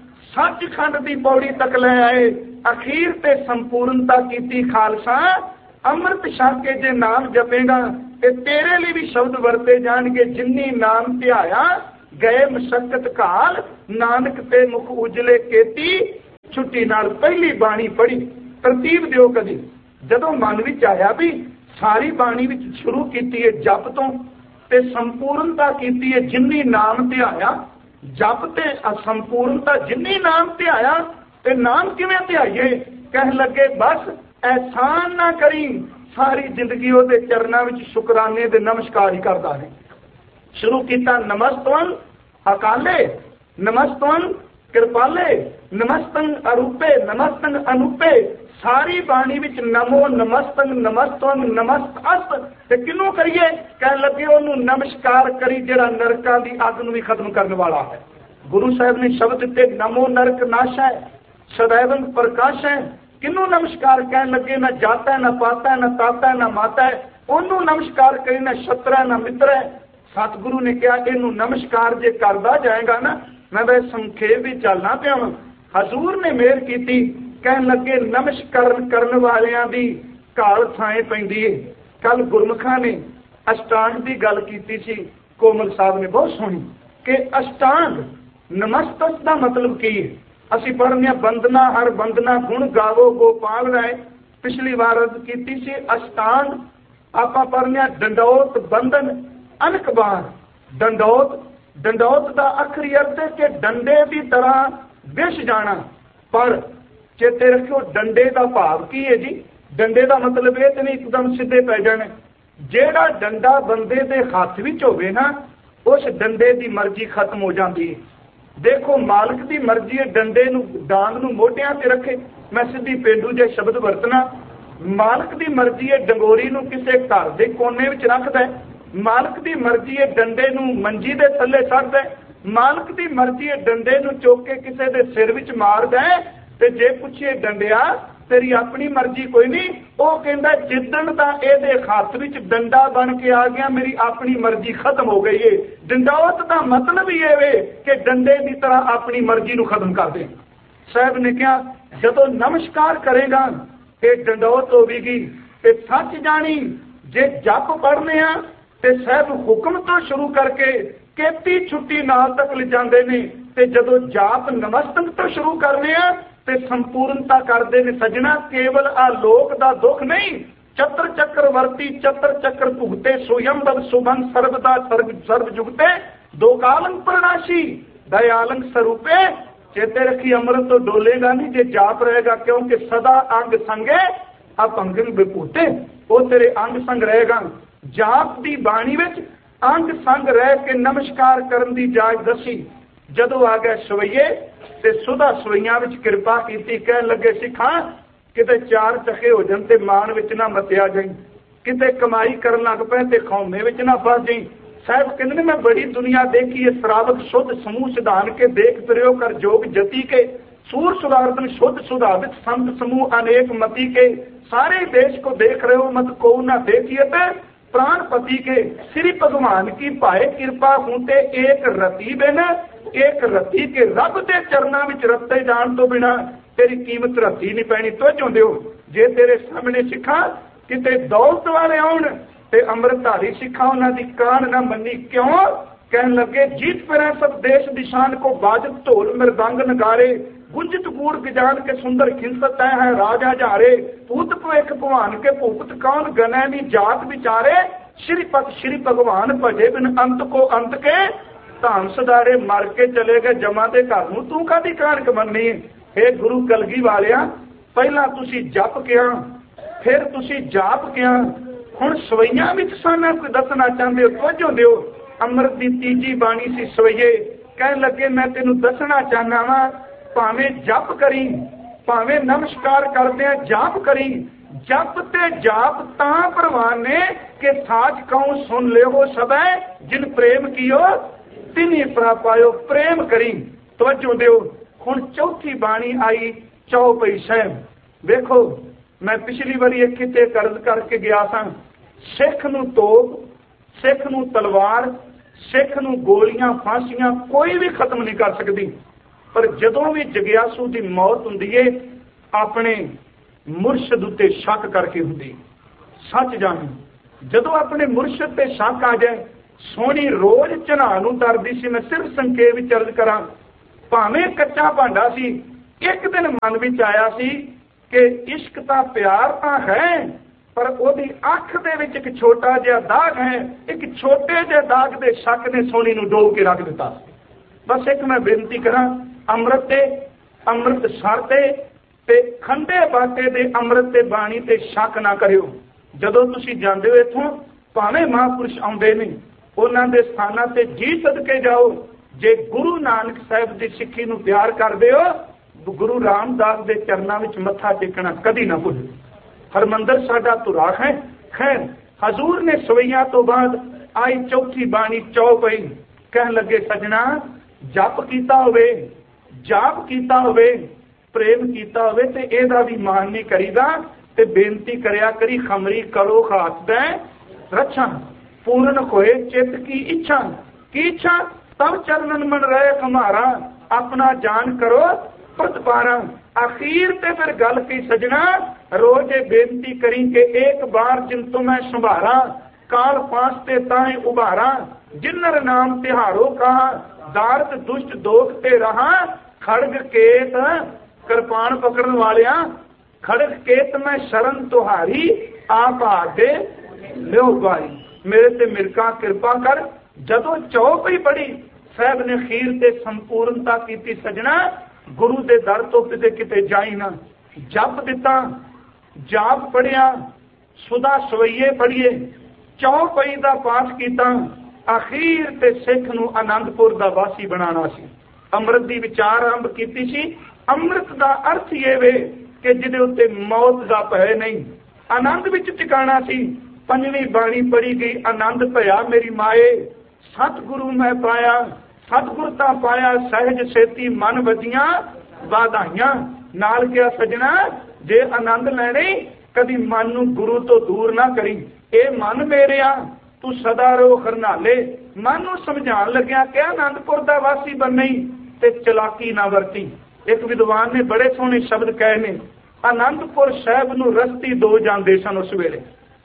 सचखंड की पौड़ी तक ले आए। अखीर ते संपूर्णता की। खालसा अमृत छक के जे नाम जपेगा ਤੇ ਤੇਰੇ ਲਈ ਵੀ ਸ਼ਬਦ ਵਰਤੇ ਜਾਣਗੇ, ਜਿੰਨੀ ਨਾਮ ਧਿਆਇਆ ਗਏ ਮਸ਼ੱਕਤ ਕਾਲ, ਨਾਨਕ ਤੇ ਮੁਖ ਉਜਲੇ ਕੀਤੀ, ਛੁੱਟੀ ਨਾਲ ਪਹਿਲੀ ਬਾਣੀ ਪੜ੍ਹੀ। ਤਰਤੀਬ ਦਿਓ ਕਦੀ। ਜਦੋਂ ਮਨ ਵਿੱਚ ਆਇਆ ਵੀ ਸਾਰੀ ਬਾਣੀ ਵਿੱਚ ਸ਼ੁਰੂ ਕੀਤੀ ਹੈ ਜਪ ਤੋਂ, ਤੇ ਸੰਪੂਰਨਤਾ ਕੀਤੀ ਹੈ ਜਿੰਨੀ ਨਾਮ ਧਿਆਇਆ। ਜਪ ਤੇ ਅਸੰਪੂਰਨਤਾ ਜਿੰਨੀ ਨਾਮ ਧਿਆਇਆ। ਤੇ ਨਾਮ ਕਿਵੇਂ ਧਿਆਈਏ? ਕਹਿਣ ਲੱਗੇ ਬਸ ਐਹਸਾਨ ਨਾ ਕਰੀ, ਸਾਰੀ ਜ਼ਿੰਦਗੀ ਉਹਦੇ ਚਰਨਾਂ ਵਿੱਚ ਸ਼ੁਕਰਾਨੇ ਦੇ ਨਮਸਕਾਰ ਹੀ ਕਰਦਾ ਹੈ। ਸ਼ੁਰੂ ਕੀਤਾ ਨਮਸਤਵੰ ਅਕਾਲੇ, ਨਮਸਤਵੰ ਕਿਰਪਾਲੇ, ਨਮਸਤੰ ਅਰੂਪੇ, ਨਮਸਤੰ ਅਨੂਪੇ। ਸਾਰੀ ਬਾਣੀ ਵਿੱਚ ਨਮੋ ਨਮਸਤੰ ਨਮਸਤਵੰ ਨਮਸਤਅਸ। ਤੇ ਕਿਹਨੂੰ ਕਰੀਏ? ਕਹਿਣ ਲੱਗੇ ਉਹਨੂੰ ਨਮਸਕਾਰ ਕਰੀ ਜਿਹੜਾ ਨਰਕਾਂ ਦੀ ਅੱਗ ਨੂੰ ਵੀ ਖਤਮ ਕਰਨ ਵਾਲਾ ਹੈ। ਗੁਰੂ ਸਾਹਿਬ ਨੇ ਸ਼ਬਦ ਦਿੱਤੇ ਨਮੋ ਨਰਕ ਨਾਸ਼ੈ ਸदैवं ਪ੍ਰਕਾਸ਼ੈ। ਕਿਹਨੂੰ ਨਮਸਕਾਰ? ਕਹਿਣ ਲੱਗੇ ਨਾ ਜਾਤਾ ਨਾ ਪਾਤਾ ਨਾ ਤਾਤਾ ਨਾ ਮਾਤਾ। ਉਹਨੂੰ ਨਮਸਕਾਰ ਕਰੀ, ਨਾ ਸ਼ਤਰਾ ਨਾ ਮਿੱਤਰ। ਸਤਿਗੁਰੂ ਨੇ ਕਿਹਾ ਇਹਨੂੰ ਨਮਸਕਾਰ ਜੇ ਕਰਦਾ ਜਾਏਗਾ ਨਾ, ਮੈਂ ਤਾਂ ਸੰਖੇਪ ਵਿੱਚ ਚੱਲਣਾ ਪਿਆ ਵਾਂ। ਹਜ਼ੂਰ ਨੇ ਮਿਹਰ ਕੀਤੀ। ਕਹਿਣ ਲੱਗੇ ਨਮਸਕਾਰਨ ਕਰਨ ਵਾਲਿਆਂ ਦੀ ਘਾਲ ਥਾਂ ਪੈਂਦੀ ਏ। ਕੱਲ ਗੁਰਮੁਖਾਂ ਨੇ ਅਸ਼ਟਾਂਗ ਦੀ ਗੱਲ ਕੀਤੀ ਸੀ, ਕੋਮਲ ਸਾਹਿਬ ਨੇ ਬਹੁਤ ਸੋਹਣੀ, ਕਿ ਅਸ਼ਟਾਂਗ ਨਮਸਤਕ ਦਾ ਮਤਲਬ ਕੀ ਹੈ। ਅਸੀਂ ਪੜ੍ਹਨੇ ਬੰਦਨਾ ਹਰ ਬੰਦਨਾ ਗੁਣ ਗਾਵੋ ਗੋਪਾਲ ਰਾਏ। ਪਿਛਲੀ ਵਾਰ ਅਰਜ਼ ਕੀਤੀ ਸੀ ਅਸ਼ਟਾਂਗ। ਆਪਾਂ ਪੜ੍ਹਨੇ ਡੰਡੌਤ ਬੰਧਨ ਅਨਕਬਾਰ। ਡੰਡੌਤ, ਡੰਡੌਤ ਦਾ ਅਖਰੀ ਅਰਥ ਹੈ ਕਿ ਡੰਡੇ ਦੀ ਤਰ੍ਹਾਂ ਵਿਛ ਜਾਣਾ। ਪਰ ਚੇਤੇ ਰੱਖਿਓ ਡੰਡੇ ਦਾ ਭਾਵ ਕੀ ਹੈ ਜੀ? ਡੰਡੇ ਦਾ ਮਤਲਬ ਇਹ ਤੇ ਨਹੀਂ ਇੱਕਦਮ ਸਿੱਧੇ ਪੈ ਜਾਣੇ। ਜਿਹੜਾ ਡੰਡਾ ਬੰਦੇ ਦੇ ਹੱਥ ਵਿੱਚ ਹੋਵੇ ਨਾ, ਉਸ ਡੰਡੇ ਦੀ ਮਰਜ਼ੀ ਖਤਮ ਹੋ ਜਾਂਦੀ ਹੈ। ਦੇਖੋ ਮਾਲਕ ਦੀ ਮਰਜ਼ੀ ਹੈ ਡੰਡੇ ਨੂੰ, ਡਾਂਗ ਨੂੰ ਮੋਢਿਆਂ ਤੇ ਰੱਖੇ। ਮੈਂ ਸਿੱਧੀ ਪੇਂਡੂ ਜੇ ਸ਼ਬਦ ਵਰਤਣਾ। ਮਾਲਕ ਦੀ ਮਰਜ਼ੀ ਹੈ ਡੰਗੋਰੀ ਨੂੰ ਕਿਸੇ ਘਰ ਦੇ ਕੋਨੇ ਵਿੱਚ ਰੱਖਦਾ। ਮਾਲਕ ਦੀ ਮਰਜ਼ੀ ਹੈ ਡੰਡੇ ਨੂੰ ਮੰਜੀ ਦੇ ਥੱਲੇ ਛੱਡਦਾ। ਮਾਲਕ ਦੀ ਮਰਜ਼ੀ ਹੈ ਡੰਡੇ ਨੂੰ ਚੁੱਕ ਕੇ ਕਿਸੇ ਦੇ ਸਿਰ ਵਿੱਚ ਮਾਰਦਾ। ਤੇ ਜੇ ਪੁੱਛੇ ਡੰਡਿਆ ਤੇਰੀ ਆਪਣੀ ਮਰਜ਼ੀ ਕੋਈ ਨਹੀਂ, ਉਹ ਕਹਿੰਦਾ ਜਿੱਦਣ ਦਾ ਇਹਦੇ ਹੱਥ ਵਿੱਚ ਡੰਡਾ ਬਣ ਕੇ ਆ ਗਿਆ ਮੇਰੀ ਆਪਣੀ ਮਰਜ਼ੀ ਖਤਮ ਹੋ ਗਈ ਏ। ਡੰਡੌਤ ਦਾ ਮਤਲਬ ਹੀ ਇਹ ਵੇ ਕਿ ਡੰਡੇ ਦੀ ਤਰ੍ਹਾਂ ਆਪਣੀ ਮਰਜ਼ੀ ਨੂੰ ਖਤਮ ਕਰ ਦੇ। ਸਾਹਿਬ ਨੇ ਕਿਹਾ ਜਦੋਂ ਨਮਸਕਾਰ ਕਰੇਗਾ ਇਹ ਡੰਡੌਤ ਹੋਵੇਗੀ। ਤੇ ਸੱਚ ਜਾਣੀ ਜੇ ਜਪ ਪੜ੍ਹਨੇ ਆ ਤੇ ਸਾਹਿਬ ਹੁਕਮ ਤੋਂ ਸ਼ੁਰੂ ਕਰਕੇ ਕੇਤੀ ਛੁੱਟੀ ਨਾਲ ਤੱਕ ਲਿਜਾਂਦੇ ਨੇ। ਤੇ ਜਦੋਂ ਜਾਪ ਨਮਸਤਕ ਤੋਂ ਸ਼ੁਰੂ ਕਰਨੇ ਆ ਤੇ ਸੰਪੂਰਨਤਾ ਕਰਦੇ ਨੇ। ਸਜਣਾ ਕੇਵਲ ਆ ਲੋਕ ਦਾ ਦੁੱਖ ਨਹੀਂ, ਚਤਰ ਚੱਕਰ ਵਰਤੀ ਚਤਰ ਚੱਕਰ ਭੁਗਤੇ ਸੁਯੰਬਰ ਸੁਬਨ ਸਰਬਦਾ ਸਰਬ ਜੁਗਤੇ ਦੋ ਕਾਲੰਗ ਪ੍ਰਣਾਸ਼ੀ ਦਇਆਲੰਗ ਸਰੂਪੇ। ਚੇਤੇ ਰੱਖੀ ਅੰਮ੍ਰਿਤ ਤੋਂ ਡੋਲੇਗਾ ਨਹੀਂ ਜੇ ਜਾਪ ਰਹੇਗਾ, ਕਿਉਂਕਿ ਸਦਾ ਅੰਗ ਸੰਗੇ ਅਪੰਗੰ ਵਿਭੂਤੇ। ਉਹ ਤੇਰੇ ਅੰਗ ਸੰਗ ਰਹੇਗਾ। ਜਾਪ ਦੀ ਬਾਣੀ ਵਿੱਚ ਅੰਗ ਸੰਗ ਰਹਿ ਕੇ ਨਮਸਕਾਰ ਕਰਨ ਦੀ ਜਾਚ ਦੱਸੀ। ਜਦੋਂ ਆ ਗਏ ਸਵਈਏ ਤੇ ਸੁਧਾ ਸਵਈਆਂ ਵਿੱਚ ਕਿਰਪਾ ਕੀਤੀ। ਕਹਿਣ ਲੱਗੇ ਸਿੱਖਾਂ ਕਿਤੇ ਚਾਰ ਚਖੇ ਹੋ ਜਾਣ ਤੇ ਮਾਣ ਵਿੱਚ ਨਾ ਮੱਤਿਆ ਜਾਈ, ਕਿਤੇ ਕਮਾਈ ਕਰਨ ਲੱਗ ਪਏ ਤੇ ਖੌਮੇ ਵਿੱਚ ਨਾ ਫਸ ਜਾਈ। ਸਾਹਿਬ ਕਹਿੰਦੇ ਨੇ ਮੈਂ ਬੜੀ ਦੁਨੀਆ ਦੇਖੀ ਹੈ, ਸਰਾਵਕ ਸ਼ੁੱਧ ਸਮੂਹ ਸਿਧਾਨ ਕੇ ਦੇਖ ਫਿਰਿਓ ਕਰ ਜੋਗ ਜਤੀ ਕੇ सूर सुधारतन शुद्ध सुधावित संत समूह अनेक मती के सारे देश को देख रहे हो मत को न देखिए ते प्राण पति के श्री भगवान की पाए कृपा होते एक रति बिन एक रति के रब के चरणा विच रते जान तो बिना तेरी कीमत रती नहीं पैनी। तो चाहते हो जे तेरे सामने सिखा किते दौलत वाले आउण ते अमृतधारी सिखा उन्हां दी कान ना मन्नी क्यों कहन लगे जीत फिर सब देश दिशान को बाजत ढोल मृदंग नगारे गुंजत गूढ़ गजान के सुंदर खिंसत है राजा जारे पूत भविख भगवान के भूपत कौन गने नी जात विचारे श्री भगवान भजे बिन अंत को अंत के धाम सदारे मर के चले गए जमा दे घर नूं तू कादी कानक मन्नी। हे गुरु कलगी वालिया पहला तुसी जप किया फिर तुसी जाप किया हुण सवैयां विच साना कोई दसना चाहते हो तवज्जो दिओ। अमृत दी तीजी बाणी सी सवैये कहन लगे मैं तेनू दसना चाहना वा भावें जप करी भावें नमस्कार करदे जाप करी जप ते जाप तां प्रवान ने कि साच कहूं सुन ले हो सब जिन प्रेम कियो तिनी प्रापायो प्रेम करी। तवज्जो दिओ हुण चौथी बाणी आई चौपई साहिब देखो मैं पिछली बारी एक किते कर्ज करके गया था सिख नूं तोप सिख नूं तलवार सिख नूं गोलियां फांसियां कोई भी खत्म नहीं कर सकती पर जदों भी जगियासू की मौत हुंदी है अपने मुर्शद उत्ते शक करके हुंदी। सच जानी ਜਦੋਂ ਆਪਣੇ ਮੁਰਸ਼ਦ ਤੇ ਸ਼ੱਕ ਆ ਜਾਏ, ਸੋਹਣੀ ਰੋਜ਼ ਚਨਾਹ ਨੂੰ ਤਰਦੀ ਸੀ। ਮੈਂ ਸਿਰਫ ਸੰਖੇਪ ਵਿੱਚ ਅਰਜ਼ ਕਰਾਂ, ਭਾਵੇਂ ਕੱਚਾ ਭਾਂਡਾ ਸੀ, ਇੱਕ ਦਿਨ ਮਨ ਵਿੱਚ ਆਇਆ ਸੀ ਕਿ ਇਸ਼ਕ ਤਾਂ ਪਿਆਰ ਤਾਂ ਹੈ, ਪਰ ਉਹਦੀ ਅੱਖ ਦੇ ਵਿੱਚ ਇੱਕ ਛੋਟਾ ਜਿਹਾ ਦਾਗ ਹੈ। ਇੱਕ ਛੋਟੇ ਜਿਹੇ ਦਾਗ ਦੇ ਸ਼ੱਕ ਨੇ ਸੋਹਣੀ ਨੂੰ ਡੋਬ ਕੇ ਰੱਖ ਦਿੱਤਾ। ਬਸ ਇੱਕ ਮੈਂ ਬੇਨਤੀ ਕਰਾਂ, ਅੰਮ੍ਰਿਤ ਸਰ ਤੇ ਖੰਡੇ ਬਾਟੇ ਦੇ ਅੰਮ੍ਰਿਤ ਤੇ ਬਾਣੀ ਤੇ ਸ਼ੱਕ ਨਾ ਕਰਿਓ। ਜਦੋਂ ਤੁਸੀਂ ਜਾਂਦੇ ਹੋ ਇੱਥੋਂ, ਭਾਵੇਂ ਮਹਾਂਪੁਰਸ਼ ਆਉਂਦੇ ਨੇ, ਉਹਨਾਂ ਦੇ ਸਥਾਨਾਂ ਤੇ ਜੀ ਸਦਕੇ ਜਾਓ। ਜੇ ਗੁਰੂ ਨਾਨਕ ਸਾਹਿਬ ਦੀ ਸਿੱਖੀ ਨੂੰ ਪਿਆਰ ਕਰਦੇ ਹੋ, ਗੁਰੂ ਰਾਮਦਾਸ ਦੇ ਚਰਨਾਂ ਵਿੱਚ ਮੱਥਾ ਟੇਕਣਾ ਕਦੀ ਨਾ ਭੁੱਲੋ। ਹਰਮੰਦਰ ਸਾਡਾ ਧੁਰਾ ਹੈ। ਖੈਰ, ਹਜ਼ੂਰ ਨੇ ਸਵਈਆਂ ਤੋਂ ਬਾਅਦ ਆਈ ਚੌਥੀ ਬਾਣੀ ਚੌਪਈ। ਕਹਿਣ ਲੱਗੇ, ਸਜਣਾ ਜਪ ਕੀਤਾ ਹੋਵੇ, ਜਾਪ ਕੀਤਾ ਹੋਵੇ, ਪ੍ਰੇਮ ਕੀਤਾ ਹੋਵੇ ਤੇ ਇਹਦਾ ਵੀ ਮਾਨ ਨਹੀਂ ਕਰੀਦਾ। ਤੇ ਬੇਨਤੀ ਕਰਿਆ ਕਰੀ, ਖਮਰੀ ਕਰੋ ਖਾਤ ਦਾ ਰੱਛਾ, ਪੂਰਨ ਹੋਏ ਚਿੱਤ ਕੀ ਇੱਛਾ। ਕੀ ਇੱਛਾ? ਤਬ ਚਰਨਨ ਮਨ ਰਹੇ ਹਮਾਰਾ, ਆਪਣਾ ਜਾਨ ਕਰੋ ਪ੍ਰਤਪਾਰਾ। ਅਖੀਰ ਤੇ ਫਿਰ ਗੱਲ ਕੀ ਸਜਣਾ, ਰੋਜ਼ ਇਹ ਬੇਨਤੀ ਕਰੀ ਕਿ ਇੱਕ ਬਾਰ ਜਿਨ ਤੋਂ ਮੈਂ ਸੰਭਾਰਾ, ਕਾਲ ਪਾਸ ਤੇ ਤਾਏ ਉਭਾਰਾ। ਜਿਨਰ ਨਾਮ ਤਿਹਾਰੋ ਕਹਾ, ਦਾਰਦ ਦੁਸ਼ਟ ਦੋਖ ਤੇ ਰਹਾ। ਖੜਗ ਕੇਤ ਕਿਰਪਾਨ ਪਕੜਨ ਵਾਲਿਆਂ, ਖੜਗ ਕੇਤ ਮੈਂ ਸ਼ਰਨ ਤੁਹਾਰੀ, ਆਪ ਆਗੇ ਲਿਓ ਗਾਈ। ਮੇਰੇ ਤੇ ਮਿਰਕਾ ਕਿਰਪਾ ਕਰ। ਜਦੋਂ ਚੌਪਈ ਪੜੀ, ਸਾਹਿਬ ਨੇ ਖੀਰ ਤੇ ਸੰਪੂਰਨਤਾ ਕੀਤੀ। ਸਜਣਾ ਗੁਰੂ ਦੇ ਦਰ ਤੋਂ ਕਿਤੇ ਜਾਈ ਨਾ। ਜਪ ਦਿੱਤਾ, ਜਾਪ ਪੜਿਆ, ਸੁਦਾ ਸਵਈਏ ਪੜੀਏ, ਚੌਪਈ ਦਾ ਪਾਠ ਕੀਤਾ। ਅਖੀਰ ਤੇ ਸਿੱਖ ਨੂੰ ਆਨੰਦਪੁਰ ਦਾ ਵਾਸੀ ਬਣਾਉਣਾ ਸੀ। ਅੰਮ੍ਰਿਤ ਦੀ ਵਿਚਾਰ ਆਰੰਭ ਕੀਤੀ ਸੀ। ਅੰਮ੍ਰਿਤ ਦਾ ਅਰਥ ਇਹ ਵੇ ਕਿ ਜਿਹਦੇ ਉੱਤੇ ਮੌਤ ਦਾ ਭੈ ਨਹੀਂ, ਆਨੰਦ ਵਿੱਚ ਟਿਕਾਣਾ ਸੀ। ਪੰਜਵੀਂ ਬਾਣੀ ਪੜੀ ਗਈ, ਆਨੰਦ ਭਇਆ ਮੇਰੀ ਮਾਏ, ਸਤਿਗੁਰੂ ਮੈਂ ਪਾਇਆ। ਸਤਿਗੁਰ ਤਾਂ ਪਾਇਆ, ਸਹਿਜ ਸੇਤੀ ਮਨ ਵਧੀਆਂ ਵਾਧਾਈਆਂ। ਨਾਲ ਕਿਹਾ, ਸਜਣਾ ਜੇ ਆਨੰਦ ਲੈਣੇ, ਕਦੀ ਮਨ ਨੂੰ ਗੁਰੂ ਤੋਂ ਦੂਰ ਨਾ ਕਰੀ। ਇਹ ਮਨ ਮੇਰਿਆ, ਤੂੰ ਸਦਾ ਰਹੋ ਖਰਨਾਲੇ। ਮਨ ਨੂੰ ਸਮਝਾਉਣ ਲੱਗਿਆ ਕਿ ਆਨੰਦਪੁਰ ਦਾ ਵਾਸੀ ਬਣਨੀ ਤੇ ਚਲਾਕੀ ਨਾ ਵਰਤੀ। ਇੱਕ ਵਿਦਵਾਨ ਨੇ ਬੜੇ ਸੋਹਣੇ ਸ਼ਬਦ ਕਹੇ ਨੇ, ਆਨੰਦਪੁਰ ਸਾਹਿਬ ਨੂੰ ਰਸਤੀ ਦੋ ਜਾਂਦੇ ਸਨ ਉਸ ਵੇਲੇ।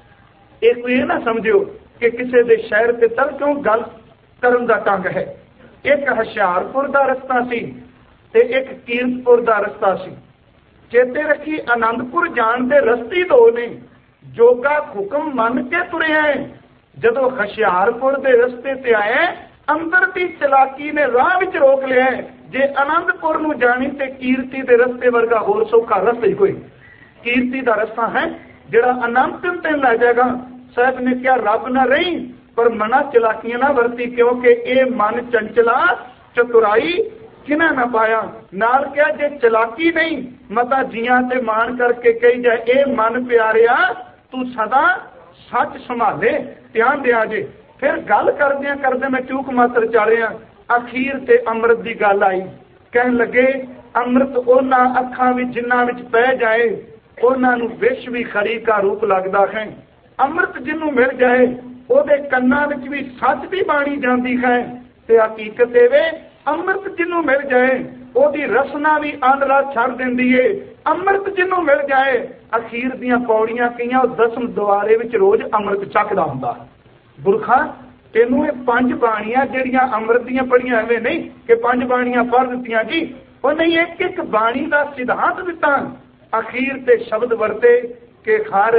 ਇਹ ਨਾ ਸਮਝਿਓ ਕਿ ਕਿਸੇ ਦੇ ਸ਼ਹਿਰ ਤੇ ਤਰ ਕਿਉਂ ਗੱਲ ਕਰਨ ਦਾ ਢੰਗ ਹੈ। ਇੱਕ ਹੁਸ਼ਿਆਰਪੁਰ ਦਾ ਰਸਤਾ ਸੀ ਤੇ ਇੱਕ ਕੀਰਤਪੁਰ ਦਾ ਰਸਤਾ ਸੀ। ਚੇਤੇ ਰੱਖੀ, ਆਨੰਦਪੁਰ ਜਾਣ ਦੇ ਰਸਤੇ ਦੋ ਨੇ। ਜੋਗਾ ਹੁਕਮ ਮੰਨ ਕੇ ਤੁਰਿਆ। ਜਦੋਂ ਹੁਸ਼ਿਆਰਪੁਰ ਦੇ ਰਸਤੇ ਤੇ ਆਏ, ਅੰਦਰ ਦੀ ਚਲਾਕੀ ਨੇ ਰਾਹ ਵਿੱਚ ਰੋਕ ਲਿਆ। ਜੇ ਆਨੰਦਪੁਰ ਨੂੰ ਜਾਣੀ ਤੇ ਕੀਰਤੀ ਦੇ ਰਸਤੇ ਵਰਗਾ ਹੋਰ ਸੌਖਾ ਰਸਤਾ ਹੀ ਕੋਈ। ਕੀਰਤੀ ਦਾ ਰਸਤਾ ਹੈ ਜਿਹੜਾ ਅਨੰਤ ਤੇ ਲੈ ਜਾਏਗਾ। ਸਾਹਿਬ ਨੇ ਕਿਹਾ, ਰੱਬ ਨਾ ਰਹੀ ਪਰ ਮਨਾ ਚਲਾਕੀਆਂ ਨਾ ਵਰਤੀ, ਕਿਉਂਕਿ ਇਹ ਮਨ ਚੰਚਲਾ ਚਤੁਰਾਈ ਕਿਨਾ ਨਾ ਪਾਇਆ। ਨਾਲ ਕਿਹਾ, ਜੇ ਚਲਾਕੀ ਨਹੀਂ, ਮਤਾ ਜੀਆਂ ਤੇ ਮਾਣ ਕਰਕੇ ਕਹੀ ਜਾਏ, ਇਹ ਮਨ ਪਿਆਰਿਆ ਤੂੰ ਸਦਾ ਸੱਚ ਸੰਭਾਲੇ, ਧਿਆਨ ਦਿਆ ਜੇ। ਫਿਰ ਗੱਲ ਕਰਦਿਆਂ ਕਰਦੇ ਮੈਂ ਚੂਕ ਮਾਤਰ ਚਾਲਿਆ। ਅਖੀਰ ਤੇ ਅੰਮ੍ਰਿਤ ਦੀ ਗੱਲ ਆਈ। ਕਹਿਣ ਲੱਗੇ, ਅੰਮ੍ਰਿਤ ਉਹਨਾਂ ਅੱਖਾਂ ਵਿੱਚ ਜਿਨ੍ਹਾਂ ਵਿੱਚ ਪੈ ਜਾਏ, ਉਹਨਾਂ ਨੂੰ ਵਿਸ਼ ਵੀ ਖਰੀ ਕਾ ਰੂਪ ਲੱਗਦਾ ਹੈ। ਅੰਮ੍ਰਿਤ ਜਿਹਨੂੰ ਮਿਲ ਜਾਏ, ਉਹਦੇ ਕੰਨਾਂ ਵਿੱਚ ਵੀ ਸੱਚ ਦੀ ਬਾਣੀ ਜਾਂਦੀ ਹੈ ਤੇ ਹਕੀਕਤ ਇਹ ਵੇ, ਅੰਮ੍ਰਿਤ ਜਿਹਨੂੰ ਮਿਲ ਜਾਏ, ਉਹਦੀ ਰਸਨਾ ਵੀ ਆਂਦਰਾ ਛੱਡ ਦਿੰਦੀ ਏ। ਅੰਮ੍ਰਿਤ ਜਿਹਨੂੰ ਮਿਲ ਜਾਏ, ਅਖੀਰ ਦੀਆਂ ਪੌੜੀਆਂ ਕਈਆਂ, ਉਹ 10ਵੇਂ ਦੁਆਰੇ ਵਿੱਚ ਰੋਜ਼ ਅੰਮ੍ਰਿਤ ਚੱਕਦਾ ਹੁੰਦਾ। ਗੁਰਖਾ, ਤੈਨੂੰ ਇਹ 5 ਬਾਣੀਆਂ ਜਿਹੜੀਆਂ ਅੰਮ੍ਰਿਤ ਦੀਆਂ ਪੜੀਆਂ, ਐਵੇਂ ਨਹੀਂ ਕਿ 5 ਬਾਣੀਆਂ ਪੜ੍ਹ ਦਿੱਤੀਆਂ ਜੀ, ਉਹ ਨਹੀਂ, ਇੱਕ ਇੱਕ ਬਾਣੀ ਦਾ ਸਿਧਾਂਤ ਦਿੱਤਾ। ਅਖੀਰ ਤੇ ਸ਼ਬਦ ਵਰਤੇ ਕਿ ਖਰ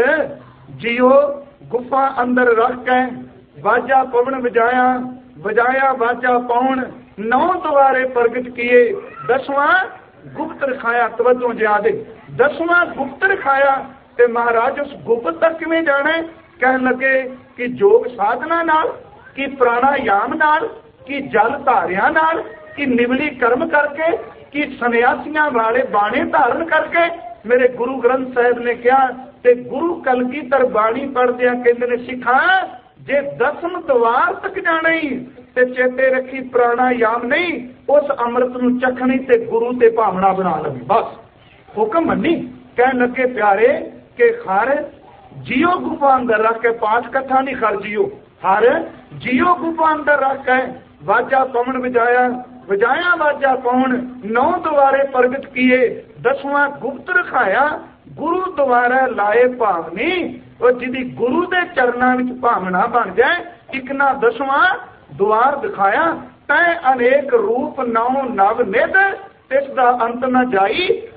ਜਿਉ ਗੁਫਾ ਅੰਦਰ ਰੱਖ ਕੇ ਬਾਜਾ ਪਵਨ ਵਜਾਇਆ, ਵਜਾਇਆ ਬਾਜਾ ਪਾਉਣ, 9 ਦੁਆਰੇ ਪ੍ਰਗਟ ਕੀਏ, 10ਵਾਂ ਗੁਪਤ ਰਖਾਇਆ। ਤਵੱਜੋ ਜਿਆਦੇ, 10ਵਾਂ ਗੁਪਤ ਰਖਾਇਆ। ਤੇ ਮਹਾਰਾਜ ਉਸ ਗੁਪਤ ਤੱਕ ਕਿਵੇਂ ਜਾਣਾ? ਕਹਿਣ ਲੱਗੇ ਕਿ ਯੋਗ ਸਾਧਨਾ ਨਾਲ, ਕਿ ਪ੍ਰਾਣਾਯਾਮ ਨਾਲ, ਕਿ ਜਲ ਧਾਰਿਆਂ ਨਾਲ, ਕਿ ਨਿਵਲੀ ਕਰਮ ਕਰਕੇ, ਕਿ ਸੰਨਿਆਸੀਆਂ ਵਾਲੇ ਬਾਣੇ ਧਾਰਨ ਕਰਕੇ। ਮੇਰੇ ਗੁਰੂ ਗ੍ਰੰਥ ਸਾਹਿਬ ਨੇ ਕਿਹਾ ਤੇ ਗੁਰੂ ਕਲਗੀਧਰ ਬਾਣੀ ਪੜ੍ਹਦਿਆਂ ਕਹਿੰਦੇ ਨੇ, ਸਿੱਖਾਂ ਜੇ 10ਵੇਂ ਦੁਆਰ ਤੱਕ ਜਾਣਾ ਹੀ ਤੇ ਚੇਤੇ ਰੱਖੀ, ਪ੍ਰਾਣਾਯਾਮ ਨਹੀਂ, ਉਸ ਅੰਮ੍ਰਿਤ ਨੂੰ ਚੱਖਣੀ ਤੇ ਗੁਰੂ ਤੇ ਭਾਵਨਾ ਬਣਾ ਲਵੀ। ਬਸ ਹੁਕਮ ਮੰਨੀ। ਕਹਿਣ ਲੱਗੇ, ਪਿਆਰੇ ਕਿ ਹਰ ਜਿਉ ਗੁਫਾ ਅੰਦਰ ਰੱਖ ਕੇ, ਪਾਠ ਕਥਾ ਨਹੀਂ, ਖਰ ਜਿਉ, ਹਰ ਜਿਉ ਗੁਫਾ ਅੰਦਰ ਰੱਖ ਕੇ ਵਾਜਾ ਪਵਨ ਵਜਾਇਆ, ਵਜਾਇਆ ਵਾਜਾ ਪਾਉਣ, 9 ਦੁਆਰੇ ਪ੍ਰਗਟ ਕੀਏ, 10ਵਾਂ ਗੁਪਤ ਰਖਾਇਆ, ਗੁਰੂ ਦੁਆਰਾ ਲਾਏ ਭਾਵਨੀ। ਉਹ ਜਿਹਦੀ ਗੁਰੂ ਦੇ ਚਰਨਾਂ ਵਿੱਚ ਭਾਵਨਾ ਬਣ ਜਾਏ। ਇੱਕ ਨਾ 10ਵਾਂ ਦੁਆਰ ਦਿਖਾਇਆ, ਤੈ ਅਨੇਕ ਰੂਪ ਨੌ ਨਵ ਨਿਧ, ਤਿਸ ਦਾ ਅੰਤ ਨਾ ਜਾਈ